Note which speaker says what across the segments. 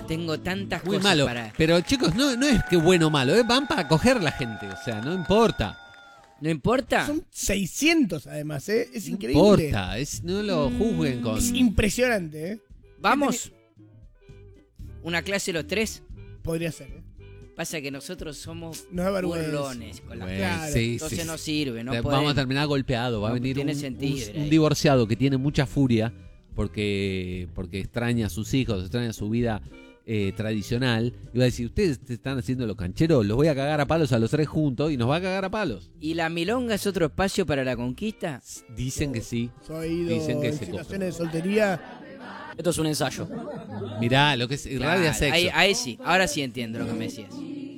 Speaker 1: tengo tantas
Speaker 2: Muy
Speaker 1: cosas
Speaker 2: malo.
Speaker 1: para...
Speaker 2: Pero chicos, no es que bueno o malo, van para coger la gente, o sea, no importa.
Speaker 1: ¿No importa?
Speaker 3: Son 600 además, ¿eh? Es
Speaker 2: No
Speaker 3: increíble.
Speaker 2: importa, no lo juzguen con...
Speaker 3: Es impresionante, ¿eh?
Speaker 1: ¿Vamos? ¿Una clase los tres?
Speaker 3: Podría ser, ¿eh?
Speaker 1: Pasa que nosotros somos
Speaker 3: No da vergüenza.
Speaker 1: burlones con la
Speaker 2: Bueno,
Speaker 3: Claro.
Speaker 2: sí,
Speaker 1: Entonces
Speaker 2: sí.
Speaker 1: no sirve, no
Speaker 2: Vamos
Speaker 1: podemos.
Speaker 2: a terminar golpeado. Va a
Speaker 1: No
Speaker 2: venir
Speaker 1: tiene
Speaker 2: un
Speaker 1: sentido,
Speaker 2: un
Speaker 1: ahí.
Speaker 2: divorciado que tiene mucha furia porque extraña a sus hijos, extraña su vida tradicional. Y va a decir, ustedes están haciendo los cancheros, los voy a cagar a palos a los tres juntos y nos va a cagar a palos.
Speaker 1: ¿Y la milonga es otro espacio para la conquista?
Speaker 2: Dicen que sí.
Speaker 3: Yo he ido
Speaker 2: Dicen que
Speaker 3: en
Speaker 2: se
Speaker 3: situaciones de soltería.
Speaker 4: Esto es un ensayo.
Speaker 2: Mirá, lo que es irradia
Speaker 1: Claro,
Speaker 2: sexo.
Speaker 1: ahí sí, ahora sí entiendo lo que me decías.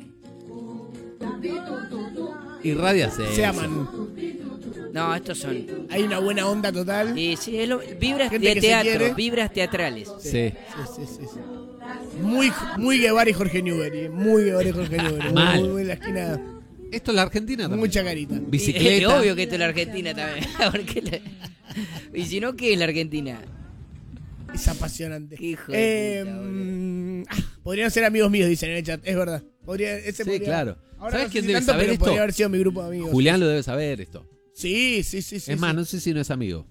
Speaker 2: Irradia sexo.
Speaker 3: Se aman.
Speaker 1: No, estos son...
Speaker 3: Hay una buena onda total.
Speaker 1: Y sí, vibras
Speaker 3: Gente
Speaker 1: de
Speaker 3: que se
Speaker 1: teatro,
Speaker 3: quiere.
Speaker 1: vibras teatrales.
Speaker 2: Sí.
Speaker 3: Sí. Muy Guevara y Jorge Newbery. Muy Guevara y Jorge Newbery.
Speaker 2: Mal.
Speaker 3: Muy en la esquina.
Speaker 2: Esto es la Argentina también.
Speaker 3: Mucha carita.
Speaker 2: Bicicleta.
Speaker 1: Es obvio que esto es la Argentina también. Porque y si no, ¿qué es la Argentina?
Speaker 3: Es apasionante.
Speaker 1: Hijo de puta,
Speaker 3: podrían ser amigos míos, dicen en el chat. Es verdad.
Speaker 2: Sí,
Speaker 3: Podría-
Speaker 2: claro.
Speaker 3: Ahora
Speaker 2: ¿Sabes
Speaker 3: no sé
Speaker 2: quién
Speaker 3: si
Speaker 2: debe
Speaker 3: tanto,
Speaker 2: saber
Speaker 3: pero
Speaker 2: esto?
Speaker 3: podría haber sido mi grupo de amigos.
Speaker 2: Julián lo debe saber esto.
Speaker 3: Sí.
Speaker 2: Es más, no sé si no es amigo.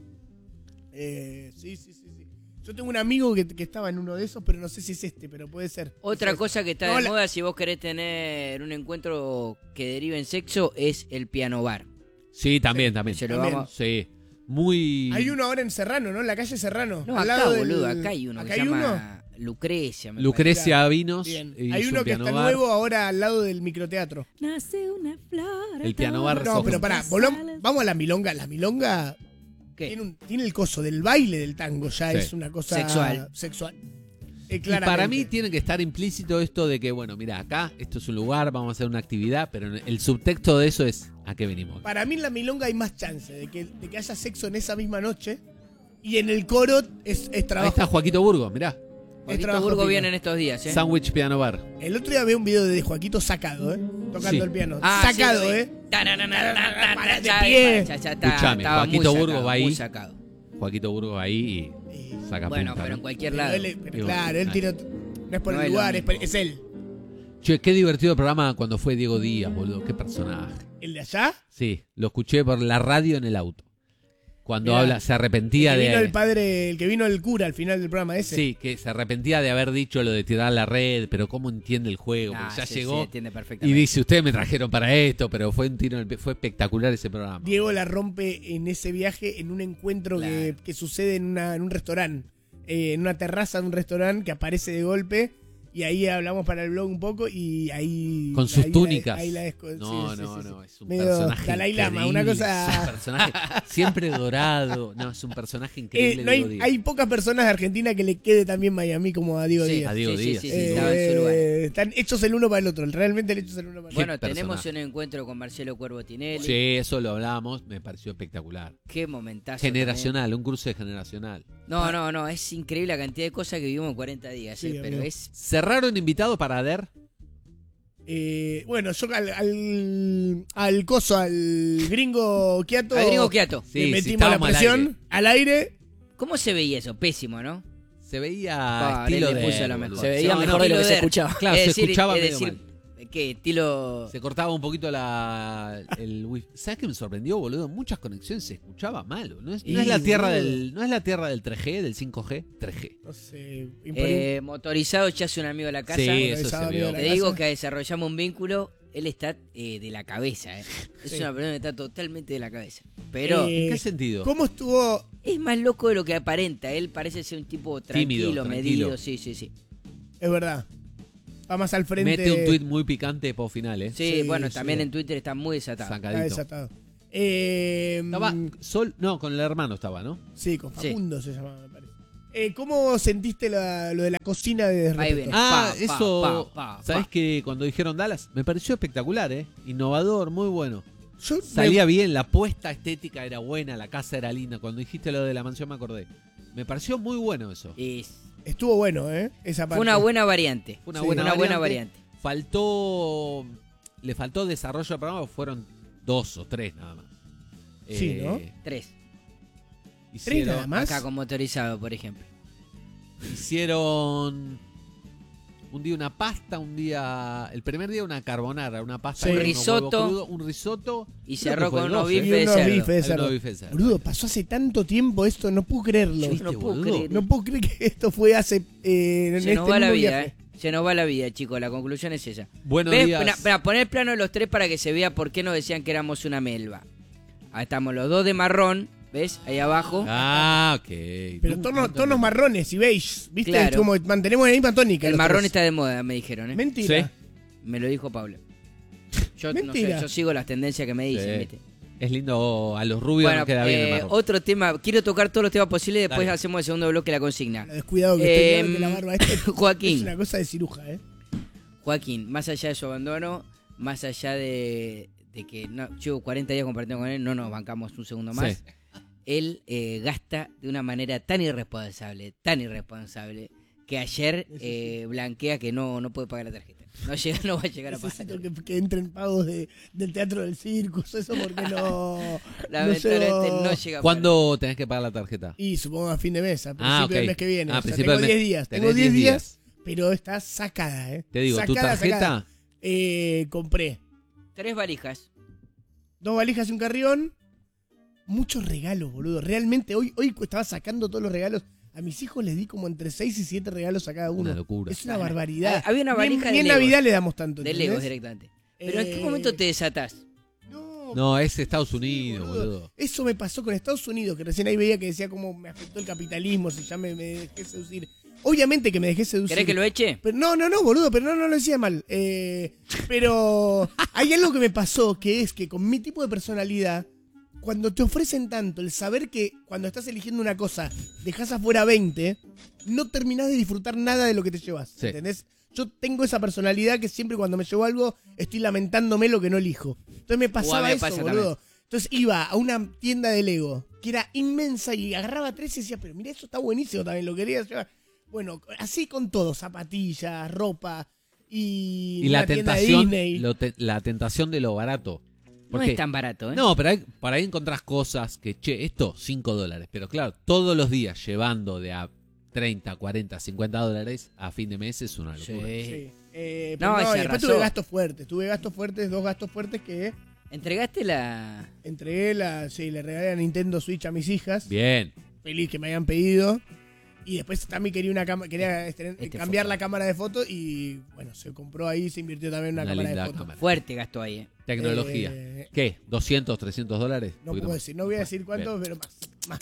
Speaker 3: Sí. Yo tengo un amigo que estaba en uno de esos, pero no sé si es este, pero puede ser.
Speaker 1: Otra cosa que está
Speaker 3: No,
Speaker 1: de
Speaker 3: la-
Speaker 1: moda si vos querés tener un encuentro que derive en sexo es el piano bar.
Speaker 2: Sí, también.
Speaker 1: Se lo
Speaker 3: También.
Speaker 1: vamos...
Speaker 2: Sí. Muy...
Speaker 3: Hay uno ahora en Serrano, ¿no? En la calle Serrano.
Speaker 1: No,
Speaker 3: al
Speaker 1: acá,
Speaker 3: lado del-
Speaker 1: boludo, acá hay uno
Speaker 3: ¿Acá
Speaker 1: que
Speaker 3: hay
Speaker 1: se
Speaker 3: uno?
Speaker 1: llama Lucrecia. me
Speaker 2: Lucrecia Vinos.
Speaker 3: Bien.
Speaker 2: hizo
Speaker 3: Hay uno
Speaker 2: un
Speaker 3: que está
Speaker 2: piano bar.
Speaker 3: nuevo ahora al lado del microteatro.
Speaker 5: Nace una flor.
Speaker 2: El piano bar.
Speaker 3: No, pero pará, vamos a la milonga. La milonga
Speaker 1: ¿Qué?
Speaker 3: tiene el coso del baile del tango, ya
Speaker 2: Sí.
Speaker 3: es una cosa
Speaker 1: Sexual.
Speaker 2: Y
Speaker 3: claramente.
Speaker 2: para mí tiene que estar implícito esto de que, bueno, mira, acá esto es un lugar, vamos a hacer una actividad, pero el subtexto de eso es ¿a qué venimos?
Speaker 3: Para mí en la milonga hay más chance de que haya sexo en esa misma noche. Y en el coro es
Speaker 2: Ahí
Speaker 3: trabajo.
Speaker 2: está Joaquito Burgos, mirá.
Speaker 1: Joaquito
Speaker 3: trabajo
Speaker 1: Burgo
Speaker 3: fino.
Speaker 1: viene en estos días, ¿eh?
Speaker 2: Sandwich Piano Bar.
Speaker 3: El otro día vi un video de Joaquito sacado, tocando
Speaker 2: Sí.
Speaker 3: el piano.
Speaker 1: Ah,
Speaker 3: sacado,
Speaker 1: sí, lo vi.
Speaker 3: ¿eh?
Speaker 1: Para
Speaker 3: de pie.
Speaker 1: Ya
Speaker 2: Escuchame,
Speaker 1: estaba
Speaker 2: Joaquito
Speaker 1: muy sacado,
Speaker 2: Burgo va ahí.
Speaker 1: muy sacado.
Speaker 2: Joaquito Burgos ahí y saca
Speaker 1: Bueno,
Speaker 2: punta,
Speaker 1: pero
Speaker 2: ¿no?
Speaker 1: en cualquier
Speaker 3: Pero
Speaker 1: lado.
Speaker 3: él- claro, él tira. No es por
Speaker 1: No
Speaker 3: el
Speaker 1: es lo
Speaker 3: lugar,
Speaker 1: mismo.
Speaker 3: es él.
Speaker 2: Che, qué divertido el programa cuando fue Diego Díaz, boludo. Qué personaje.
Speaker 3: ¿El de allá?
Speaker 2: Sí, lo escuché por la radio en el auto. Cuando
Speaker 3: Mirá,
Speaker 2: se arrepentía
Speaker 3: el que
Speaker 2: de...
Speaker 3: vino el padre, el que vino el cura al final del programa ese.
Speaker 2: Sí, que se arrepentía de haber dicho lo de tirar la red, pero cómo entiende el juego, porque ya
Speaker 1: sí,
Speaker 2: llegó
Speaker 1: sí, entiende
Speaker 2: y
Speaker 1: perfectamente.
Speaker 2: dice, ustedes me trajeron para esto, pero fue un tiro en el fue espectacular ese programa.
Speaker 3: Diego la rompe en ese viaje en un encuentro que sucede en un restaurante. En una terraza de un restaurante que aparece de golpe. Y ahí hablamos para el blog un poco y ahí...
Speaker 2: Con sus
Speaker 3: ahí
Speaker 2: túnicas.
Speaker 3: ahí
Speaker 2: No,
Speaker 3: sí,
Speaker 2: no, es un
Speaker 3: Medio
Speaker 2: personaje
Speaker 3: Dalai Lama,
Speaker 2: increíble,
Speaker 3: una cosa-
Speaker 2: es un personaje siempre dorado, no, es un personaje increíble.
Speaker 3: No
Speaker 2: Diego Díaz.
Speaker 3: hay pocas personas de Argentina que le quede también Miami como a Diego
Speaker 1: Sí,
Speaker 3: Díaz.
Speaker 2: a Diego Díaz.
Speaker 1: Sí, estaba en su lugar.
Speaker 3: Están hechos el uno para el otro, realmente hechos el uno para el
Speaker 1: Bueno,
Speaker 2: personaje.
Speaker 1: tenemos un encuentro con Marcelo Cuervo Tinelli.
Speaker 2: Sí, eso lo hablábamos, me pareció espectacular.
Speaker 1: Qué momentazo.
Speaker 2: Generacional, un cruce generacional.
Speaker 1: también. No, es increíble la cantidad de cosas que vivimos en 40 días,
Speaker 3: Sí,
Speaker 1: pero
Speaker 3: amigo.
Speaker 1: es...
Speaker 2: ¿Cerraron invitado para ADER?
Speaker 3: Bueno, yo al coso, al gringo Quiato,
Speaker 1: Al gringo Quiato.
Speaker 3: le
Speaker 2: Sí,
Speaker 3: metimos
Speaker 2: sí,
Speaker 3: la
Speaker 2: estábamos
Speaker 3: presión al aire.
Speaker 1: ¿Cómo se veía eso? Pésimo, ¿no?
Speaker 2: Se veía
Speaker 1: Pa,
Speaker 2: estilo
Speaker 1: le
Speaker 2: de
Speaker 1: puso
Speaker 2: ADER,
Speaker 1: lo
Speaker 2: boludo.
Speaker 1: mejor.
Speaker 4: Se veía mejor de lo que se escuchaba.
Speaker 2: Claro, se escuchaba medio mal.
Speaker 1: ¿qué? Estilo...
Speaker 2: Se cortaba un poquito el wifi. ¿Sabes qué me sorprendió, boludo? Muchas conexiones se escuchaba mal. No es la tierra del 3G, del 5G, 3G.
Speaker 3: No sé,
Speaker 1: motorizado ya es un amigo de la casa.
Speaker 2: Sí, eso
Speaker 3: Motorizado,
Speaker 2: se
Speaker 3: amigo
Speaker 2: vio.
Speaker 3: de la
Speaker 1: Te
Speaker 3: casa.
Speaker 1: digo que desarrollamos un vínculo. Él está de la cabeza, ¿eh? Es
Speaker 3: Sí.
Speaker 1: una persona que está totalmente de la cabeza. Pero
Speaker 3: Eh,
Speaker 2: ¿En qué sentido?
Speaker 3: ¿Cómo estuvo?
Speaker 1: es más loco de lo que aparenta. Él parece ser un tipo tranquilo,
Speaker 2: Tímido,
Speaker 1: medido.
Speaker 2: tranquilo.
Speaker 1: Sí.
Speaker 3: Es verdad. Va más al frente.
Speaker 2: Mete un tuit muy picante por final, ¿eh?
Speaker 1: Sí,
Speaker 3: Sí,
Speaker 1: bueno,
Speaker 3: sí.
Speaker 1: también en Twitter está muy desatado.
Speaker 3: Está
Speaker 2: Sacadito.
Speaker 3: desatado.
Speaker 2: Estaba no, con el hermano estaba, ¿no?
Speaker 3: Sí, con
Speaker 1: Sí.
Speaker 3: Facundo se llamaba, me parece. ¿Cómo sentiste lo de la cocina de
Speaker 1: Ahí
Speaker 3: Repeto?
Speaker 1: viene.
Speaker 2: Ah,
Speaker 1: Pa,
Speaker 2: eso.
Speaker 1: pa, pa,
Speaker 2: ¿Sabés
Speaker 1: pa.
Speaker 2: que cuando dijeron Dallas? Me pareció espectacular, ¿eh? Innovador, muy bueno.
Speaker 3: Yo
Speaker 2: Salía bien, la puesta estética era buena, la casa era linda. Cuando dijiste lo de la mansión me acordé. Me pareció muy bueno eso.
Speaker 3: estuvo bueno, esa parte.
Speaker 1: Fue una buena variante.
Speaker 2: Fue una
Speaker 3: Sí.
Speaker 2: buena
Speaker 1: variante.
Speaker 2: Le faltó desarrollo al programa, fueron 2 o 3 nada más.
Speaker 3: Sí, ¿no?
Speaker 1: 3.
Speaker 3: ¿Tres nada más?
Speaker 1: Acá con motorizado, por ejemplo.
Speaker 2: Hicieron Un día una pasta, un día... El primer día una carbonara, una pasta.
Speaker 1: Sí.
Speaker 2: con
Speaker 1: Un
Speaker 2: unos
Speaker 1: risotto.
Speaker 2: huevos crudos, un risotto.
Speaker 1: Y
Speaker 2: Creo
Speaker 1: cerró
Speaker 2: que fue
Speaker 1: con
Speaker 2: el
Speaker 1: unos
Speaker 2: 12.
Speaker 1: bifes
Speaker 3: Y
Speaker 1: de
Speaker 3: unos
Speaker 1: cerdo.
Speaker 3: bifes de
Speaker 2: Unos
Speaker 3: cerdo.
Speaker 2: bifes de cerdo.
Speaker 3: Boludo, pasó hace tanto tiempo esto, no puedo creerlo.
Speaker 1: Yo no puedo
Speaker 2: boludo.
Speaker 1: creer.
Speaker 3: No puedo creer que esto fue hace... en
Speaker 1: Se nos
Speaker 3: este
Speaker 1: va la
Speaker 3: mismo
Speaker 1: vida,
Speaker 3: viaje.
Speaker 1: Se nos va la vida, chicos. La conclusión es esa.
Speaker 2: Buenos
Speaker 1: ¿Ves?
Speaker 2: días.
Speaker 1: Para poner el plano de los tres para que se vea por qué nos decían que éramos una melva. Ahí estamos los dos de marrón, ¿ves? Ahí abajo.
Speaker 2: Ah, ok.
Speaker 3: Pero tonos marrones y beige, ¿viste?
Speaker 1: Claro.
Speaker 3: Como mantenemos la misma tónica.
Speaker 1: El
Speaker 3: los
Speaker 1: marrón
Speaker 3: tres.
Speaker 1: está de moda, me dijeron, ¿eh?
Speaker 3: Mentira.
Speaker 2: Sí.
Speaker 1: Me lo dijo Pablo. Yo no
Speaker 3: Mentira.
Speaker 1: sé, yo sigo las tendencias que me dicen,
Speaker 2: Sí.
Speaker 1: ¿viste?
Speaker 2: Es lindo, a los rubios
Speaker 1: Bueno,
Speaker 2: no queda bien el marrón.
Speaker 1: otro tema, quiero tocar todos los temas posibles y después
Speaker 2: Dale.
Speaker 1: hacemos el segundo bloque la consigna.
Speaker 3: Lo descuidado que estoy,
Speaker 1: Em,
Speaker 3: que la barba esta
Speaker 1: Joaquín.
Speaker 3: es una cosa de ciruja, ¿eh?
Speaker 1: Joaquín, más allá de su abandono, más allá de que no, llevo 40 días compartiendo con él, no nos bancamos un segundo más.
Speaker 2: Sí.
Speaker 1: Él gasta de una manera tan irresponsable, que ayer blanquea que no puede pagar la tarjeta. No va a llegar a pagar.
Speaker 3: Necesito que entren pagos del teatro del circo, eso porque no...
Speaker 1: Lamentablemente
Speaker 3: no
Speaker 1: no
Speaker 3: llego.
Speaker 1: llega a pagar.
Speaker 2: ¿Cuándo tenés que pagar la tarjeta?
Speaker 3: Y supongo a fin de mes, a principio
Speaker 2: ok.
Speaker 3: del mes que viene.
Speaker 2: Ah,
Speaker 3: O sea,
Speaker 2: principio
Speaker 3: tengo
Speaker 2: del
Speaker 3: 10
Speaker 2: mes.
Speaker 3: días.
Speaker 2: Tenés
Speaker 3: Tengo 10
Speaker 2: 10
Speaker 3: días, pero está sacada, ¿eh?
Speaker 2: Te digo, tu
Speaker 3: Sacada,
Speaker 2: tarjeta...
Speaker 3: sacada. Compré
Speaker 1: 3 valijas.
Speaker 3: 2 valijas y un carrión. Muchos regalos, boludo. Realmente, hoy estaba sacando todos los regalos. A mis hijos les di como entre 6 y 7 regalos a cada uno.
Speaker 2: Una locura.
Speaker 3: Es una barbaridad.
Speaker 1: Había una valija
Speaker 3: Ni
Speaker 1: de
Speaker 3: en
Speaker 1: Legos.
Speaker 3: Navidad le damos tanto.
Speaker 1: De
Speaker 3: ¿entendés?
Speaker 1: Legos directamente. Pero ¿en qué
Speaker 3: Eh,
Speaker 1: momento te desatás?
Speaker 2: No, es Estados Unidos, boludo.
Speaker 3: Eso me pasó con Estados Unidos, que recién ahí veía que decía cómo me afectó el capitalismo, si ya me dejé seducir. Obviamente que me dejé seducir.
Speaker 1: ¿Querés que lo eche?
Speaker 3: Pero no, boludo, pero no lo decía mal. Pero hay algo que me pasó, que es que con mi tipo de personalidad, cuando te ofrecen tanto, el saber que cuando estás eligiendo una cosa, dejas afuera 20, no terminás de disfrutar nada de lo que te llevas.
Speaker 2: Sí.
Speaker 3: ¿Entendés? Yo tengo esa personalidad que siempre cuando me llevo algo, estoy lamentándome lo que no elijo. Entonces me pasaba
Speaker 1: me
Speaker 3: eso,
Speaker 1: pasa
Speaker 3: boludo. Entonces iba a una tienda de Lego, que era inmensa, y agarraba 3 y decía, pero mira, eso está buenísimo también, lo quería llevar. Bueno, así con todo, zapatillas, ropa y
Speaker 2: Y la
Speaker 3: una tienda de
Speaker 2: tentación,
Speaker 3: Disney.
Speaker 2: la tentación de lo barato.
Speaker 1: No es tan barato, ¿eh?
Speaker 2: No, pero por ahí encontrás cosas que, che, esto $5. Pero claro, todos los días llevando de a 30, 40, $50 a fin de mes es una locura.
Speaker 1: Sí.
Speaker 3: Sí.
Speaker 1: No,
Speaker 3: Pero
Speaker 1: y
Speaker 3: y
Speaker 1: se
Speaker 3: después
Speaker 1: arrasó.
Speaker 3: tuve gastos fuertes. Tuve gastos fuertes, 2 gastos fuertes que
Speaker 1: ¿Entregaste la...?
Speaker 3: entregué le regalé a Nintendo Switch a mis hijas.
Speaker 2: Bien.
Speaker 3: Feliz que me hayan pedido. Y después también quería cambiar
Speaker 1: fue
Speaker 3: la cámara de foto y bueno, se compró ahí, se invirtió también en una cámara de
Speaker 2: linda
Speaker 3: foto.
Speaker 2: cámara.
Speaker 1: Fuerte gasto ahí, ¿eh?
Speaker 2: Tecnología.
Speaker 3: Eh,
Speaker 2: ¿Qué? ¿200, $300?
Speaker 3: No
Speaker 2: Poquito
Speaker 3: puedo
Speaker 2: más.
Speaker 3: decir, no voy a decir cuánto, pero más.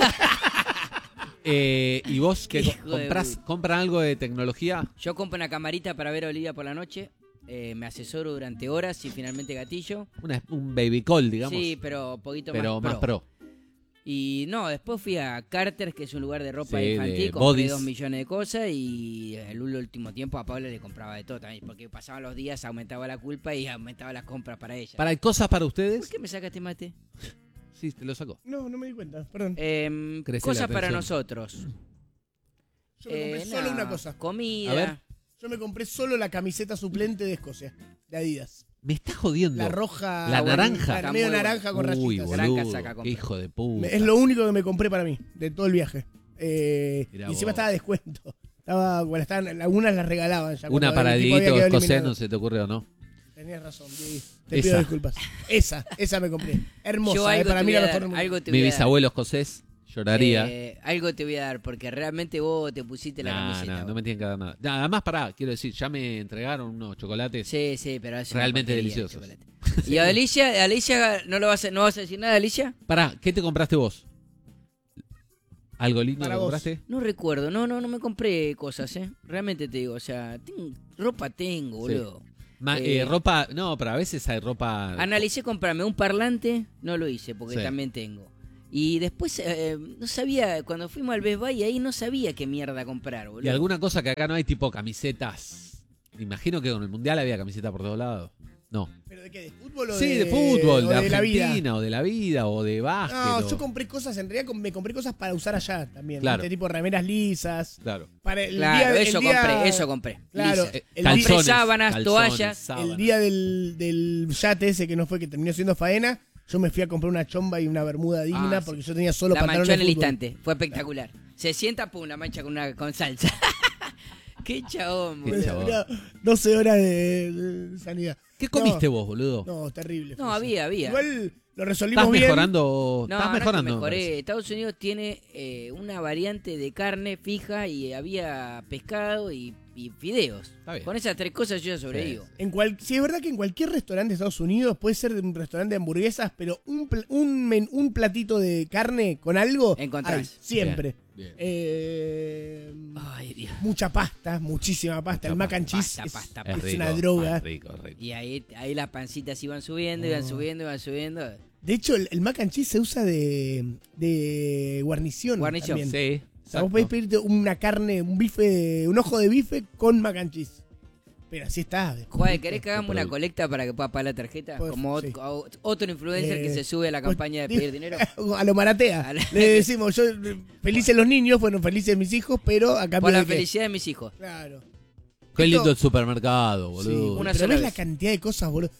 Speaker 2: ¿Y vos que
Speaker 1: Hijo de
Speaker 2: compran algo de tecnología?
Speaker 1: Yo compro una camarita para ver a Olivia por la noche. Me asesoro durante horas y finalmente gatillo.
Speaker 2: Un baby call, digamos.
Speaker 1: Sí, pero poquito
Speaker 2: pero
Speaker 1: más
Speaker 2: más pro.
Speaker 1: Y no, después fui a Carter's, que es un lugar de ropa
Speaker 2: Sí,
Speaker 1: infantil,
Speaker 2: de
Speaker 1: compré
Speaker 2: bodies.
Speaker 1: 2 millones de cosas y el último tiempo a Pablo le compraba de todo también, porque pasaban los días, aumentaba la culpa y aumentaba las compras para ella.
Speaker 2: ¿Para cosas para ustedes?
Speaker 1: ¿Por qué me sacaste mate?
Speaker 2: Sí, te lo saco.
Speaker 3: No me di cuenta, perdón.
Speaker 2: Crece
Speaker 1: Cosas
Speaker 2: la
Speaker 1: para
Speaker 2: atención.
Speaker 1: nosotros.
Speaker 3: Yo me compré solo una cosa.
Speaker 1: Comida.
Speaker 2: A ver.
Speaker 3: Yo me compré solo la camiseta suplente de Escocia, de Adidas.
Speaker 2: Me está jodiendo.
Speaker 3: La roja.
Speaker 2: La naranja.
Speaker 3: La medio
Speaker 1: Está muy
Speaker 3: naranja con
Speaker 2: Uy,
Speaker 3: rayitas.
Speaker 1: Naranja
Speaker 2: boludo.
Speaker 1: saca compra.
Speaker 2: Qué hijo de puta.
Speaker 3: Es lo único que me compré para mí, de todo el viaje. Y
Speaker 2: Mirá
Speaker 3: encima
Speaker 2: vos.
Speaker 3: estaba a descuento. Algunas las regalaban ya.
Speaker 2: Una
Speaker 3: cuando
Speaker 2: para
Speaker 3: el equipo había
Speaker 2: Dieguito
Speaker 3: quedado
Speaker 2: escocés,
Speaker 3: eliminado.
Speaker 2: ¿no se te ocurre o no?
Speaker 3: Tenías razón, Diego. Te
Speaker 2: Esa.
Speaker 3: pido disculpas. Esa me compré. Hermosa,
Speaker 1: Yo algo
Speaker 3: para
Speaker 1: te
Speaker 3: mí
Speaker 1: voy a
Speaker 3: la
Speaker 1: dar,
Speaker 3: mejor del mundo.
Speaker 1: algo te
Speaker 2: Mi
Speaker 1: voy a dar.
Speaker 2: bisabuelo escocés lloraría.
Speaker 1: Algo te voy a dar, porque realmente vos te pusiste la camiseta.
Speaker 2: No
Speaker 1: vos.
Speaker 2: me tienen que dar nada. Nada más quiero decir, ya me entregaron unos chocolates.
Speaker 1: Sí, pero es una
Speaker 2: Realmente
Speaker 1: porquería el
Speaker 2: deliciosos.
Speaker 1: chocolate. ¿Y a Alicia no vas a decir nada, Alicia?
Speaker 2: Pará, ¿qué te compraste vos? ¿Algo lindo
Speaker 3: Para
Speaker 2: que
Speaker 3: vos.
Speaker 2: compraste?
Speaker 1: No recuerdo, no me compré cosas, Realmente te digo, o sea, ropa tengo, boludo.
Speaker 2: Ropa, no, pero a veces hay ropa.
Speaker 1: Analicé comprarme un parlante, no lo hice porque
Speaker 2: Sí.
Speaker 1: también tengo. Y después no sabía, cuando fuimos al Best Buy ahí no sabía qué mierda comprar, boludo.
Speaker 2: Y alguna cosa que acá no hay, tipo camisetas. Me imagino que con el mundial había camiseta por todos lados. No.
Speaker 3: ¿Pero de qué? ¿De fútbol o
Speaker 2: Sí,
Speaker 3: de
Speaker 2: de fútbol,
Speaker 3: o
Speaker 2: de
Speaker 3: la vida?
Speaker 2: Argentina, o de la vida, o de básquet.
Speaker 3: No,
Speaker 2: o-
Speaker 3: yo compré cosas, en realidad me compré cosas para usar allá también.
Speaker 2: Claro.
Speaker 3: ¿Viste? Tipo remeras lisas.
Speaker 2: Claro.
Speaker 3: Para el
Speaker 1: Claro,
Speaker 3: día,
Speaker 1: eso
Speaker 3: el día-
Speaker 1: compré, eso compré.
Speaker 3: Claro,
Speaker 1: Lisa.
Speaker 3: el
Speaker 1: Compré
Speaker 3: día-
Speaker 1: sábanas, toallas.
Speaker 3: El día del yate ese que no fue, que terminó siendo faena, yo me fui a comprar una chomba y una bermuda digna
Speaker 1: Ah, sí.
Speaker 3: porque yo tenía solo
Speaker 1: La
Speaker 3: pantalones
Speaker 1: manchó en
Speaker 3: de
Speaker 1: el
Speaker 3: fútbol.
Speaker 1: instante, fue espectacular. Se sienta, pum, la mancha con salsa. Qué chabón,
Speaker 2: Qué
Speaker 1: boludo.
Speaker 2: chabón.
Speaker 3: Mirá, 12 horas de sanidad.
Speaker 2: ¿Qué comiste vos, boludo?
Speaker 3: No, terrible.
Speaker 1: No,
Speaker 3: fue
Speaker 1: había.
Speaker 3: Igual lo resolvimos
Speaker 2: ¿Estás
Speaker 3: bien.
Speaker 2: mejorando?
Speaker 1: No,
Speaker 2: ¿Estás
Speaker 1: no es que
Speaker 2: mejorando? me
Speaker 1: mejoré.
Speaker 2: parece.
Speaker 1: Estados Unidos tiene una variante de carne fija y había pescado y fideos.
Speaker 2: Está bien.
Speaker 1: Con esas tres cosas yo ya sobrevivo.
Speaker 3: Sí, es verdad que en cualquier restaurante de Estados Unidos puede ser un restaurante de hamburguesas, pero un platito de carne con algo
Speaker 1: Encontrás.
Speaker 3: hay, siempre.
Speaker 2: Bien.
Speaker 1: Ay, Dios.
Speaker 3: Mucha pasta, muchísima pasta. El mac and cheese
Speaker 1: Pasta,
Speaker 3: es
Speaker 2: rico,
Speaker 3: una droga.
Speaker 2: es rico, es rico.
Speaker 1: Y ahí las pancitas iban subiendo, iban subiendo, iban subiendo.
Speaker 3: De hecho, el mac and cheese se usa de guarnición.
Speaker 1: Guarnición.
Speaker 3: también.
Speaker 2: Sí.
Speaker 3: O sea, vos podés pedirte una carne, un ojo de bife con mac and cheese. Pero así está.
Speaker 1: Joder, ¿querés que hagamos
Speaker 2: Pero-
Speaker 1: una colecta para que pueda pagar la tarjeta?
Speaker 3: Pues,
Speaker 1: Como
Speaker 3: sí.
Speaker 1: otro influencer que se sube a la campaña de pedir dinero.
Speaker 3: A lo maratea.
Speaker 1: A la-
Speaker 3: Le decimos, felices los niños, bueno, felices mis hijos, pero a cambio
Speaker 1: Por la
Speaker 3: de que-
Speaker 1: felicidad de mis hijos.
Speaker 3: Claro.
Speaker 2: Qué lindo
Speaker 3: Esto-
Speaker 2: el supermercado,
Speaker 3: Sí,
Speaker 2: boludo.
Speaker 1: Una
Speaker 3: pero
Speaker 1: sola
Speaker 3: ves la
Speaker 1: vez.
Speaker 3: cantidad de cosas, boludo.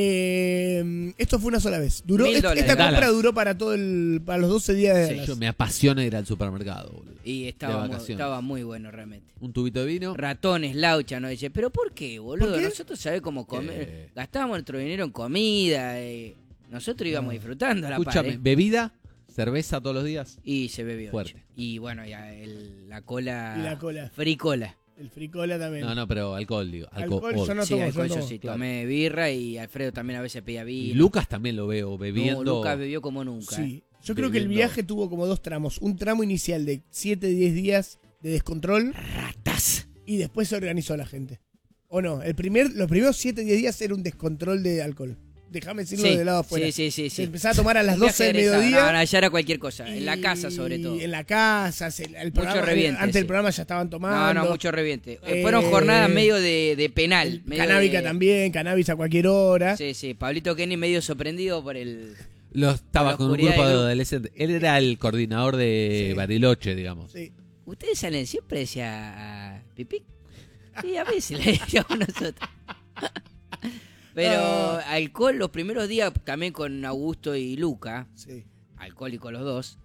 Speaker 3: Esto fue una sola vez. Duró,
Speaker 1: $1000.
Speaker 3: esta compra
Speaker 2: Dallas.
Speaker 3: duró para para los 12 días de
Speaker 1: Sí,
Speaker 3: Dallas.
Speaker 2: Yo me apasiona ir al supermercado, boludo.
Speaker 1: Y
Speaker 2: De
Speaker 1: estaba
Speaker 2: vacaciones.
Speaker 1: muy bueno realmente.
Speaker 2: Un tubito de vino.
Speaker 1: Ratones, laucha, ¿no? Dice, ¿pero por qué, boludo?
Speaker 3: ¿Por qué?
Speaker 1: Nosotros sabemos cómo comer. Gastábamos nuestro dinero en comida. Nosotros íbamos disfrutando a la par,
Speaker 2: Escúchame, bebida, cerveza todos los días.
Speaker 1: Y se bebió.
Speaker 2: Fuerte.
Speaker 1: che. Y bueno, ya la cola.
Speaker 3: Y la cola.
Speaker 1: Fricola.
Speaker 3: El fricola también.
Speaker 2: No, pero alcohol, digo.
Speaker 3: Alcohol, yo no
Speaker 1: Sí,
Speaker 3: tomo,
Speaker 1: alcohol
Speaker 3: yo
Speaker 1: yo
Speaker 3: tomo.
Speaker 1: sí.
Speaker 2: Claro.
Speaker 1: Tomé birra y Alfredo también a veces pedía vino.
Speaker 2: Y Lucas también lo veo bebiendo.
Speaker 1: No, Lucas bebió como nunca.
Speaker 3: Sí. Yo creo que el
Speaker 2: Bebiendo.
Speaker 3: viaje tuvo como dos tramos. Un tramo inicial de 7-10 días de descontrol
Speaker 1: Ratas.
Speaker 3: y después se organizó la gente. ¿O no? Los primeros 7-10 días era un descontrol de alcohol. Déjame decirlo
Speaker 1: Sí,
Speaker 3: de lado afuera.
Speaker 1: sí.
Speaker 3: Se empezaba a tomar a las
Speaker 1: Un viaje
Speaker 3: 12 del
Speaker 1: egresado.
Speaker 3: mediodía.
Speaker 1: No, ya era cualquier cosa. En la
Speaker 3: y
Speaker 1: casa, sobre todo.
Speaker 3: En la casa. El programa,
Speaker 1: reviente,
Speaker 3: antes
Speaker 1: sí.
Speaker 3: del programa ya estaban tomando.
Speaker 1: No, mucho reviente. Fueron jornadas medio de penal. medio
Speaker 3: Canábica
Speaker 1: de-
Speaker 3: también, cannabis a cualquier hora.
Speaker 1: Sí, sí. Pablito Kenny medio sorprendido por el...
Speaker 2: Estaba
Speaker 1: la
Speaker 2: con un
Speaker 1: oscuridad
Speaker 2: grupo de
Speaker 1: del grupo.
Speaker 2: adolescentes. Él era el coordinador de
Speaker 3: Sí.
Speaker 2: Bariloche, digamos.
Speaker 3: Sí.
Speaker 1: ¿Ustedes salen siempre decía a Pipic? Sí, a veces le decíamos nosotros. Pero alcohol los primeros días también con Augusto y Luca,
Speaker 3: Sí.
Speaker 1: alcohólicos los dos.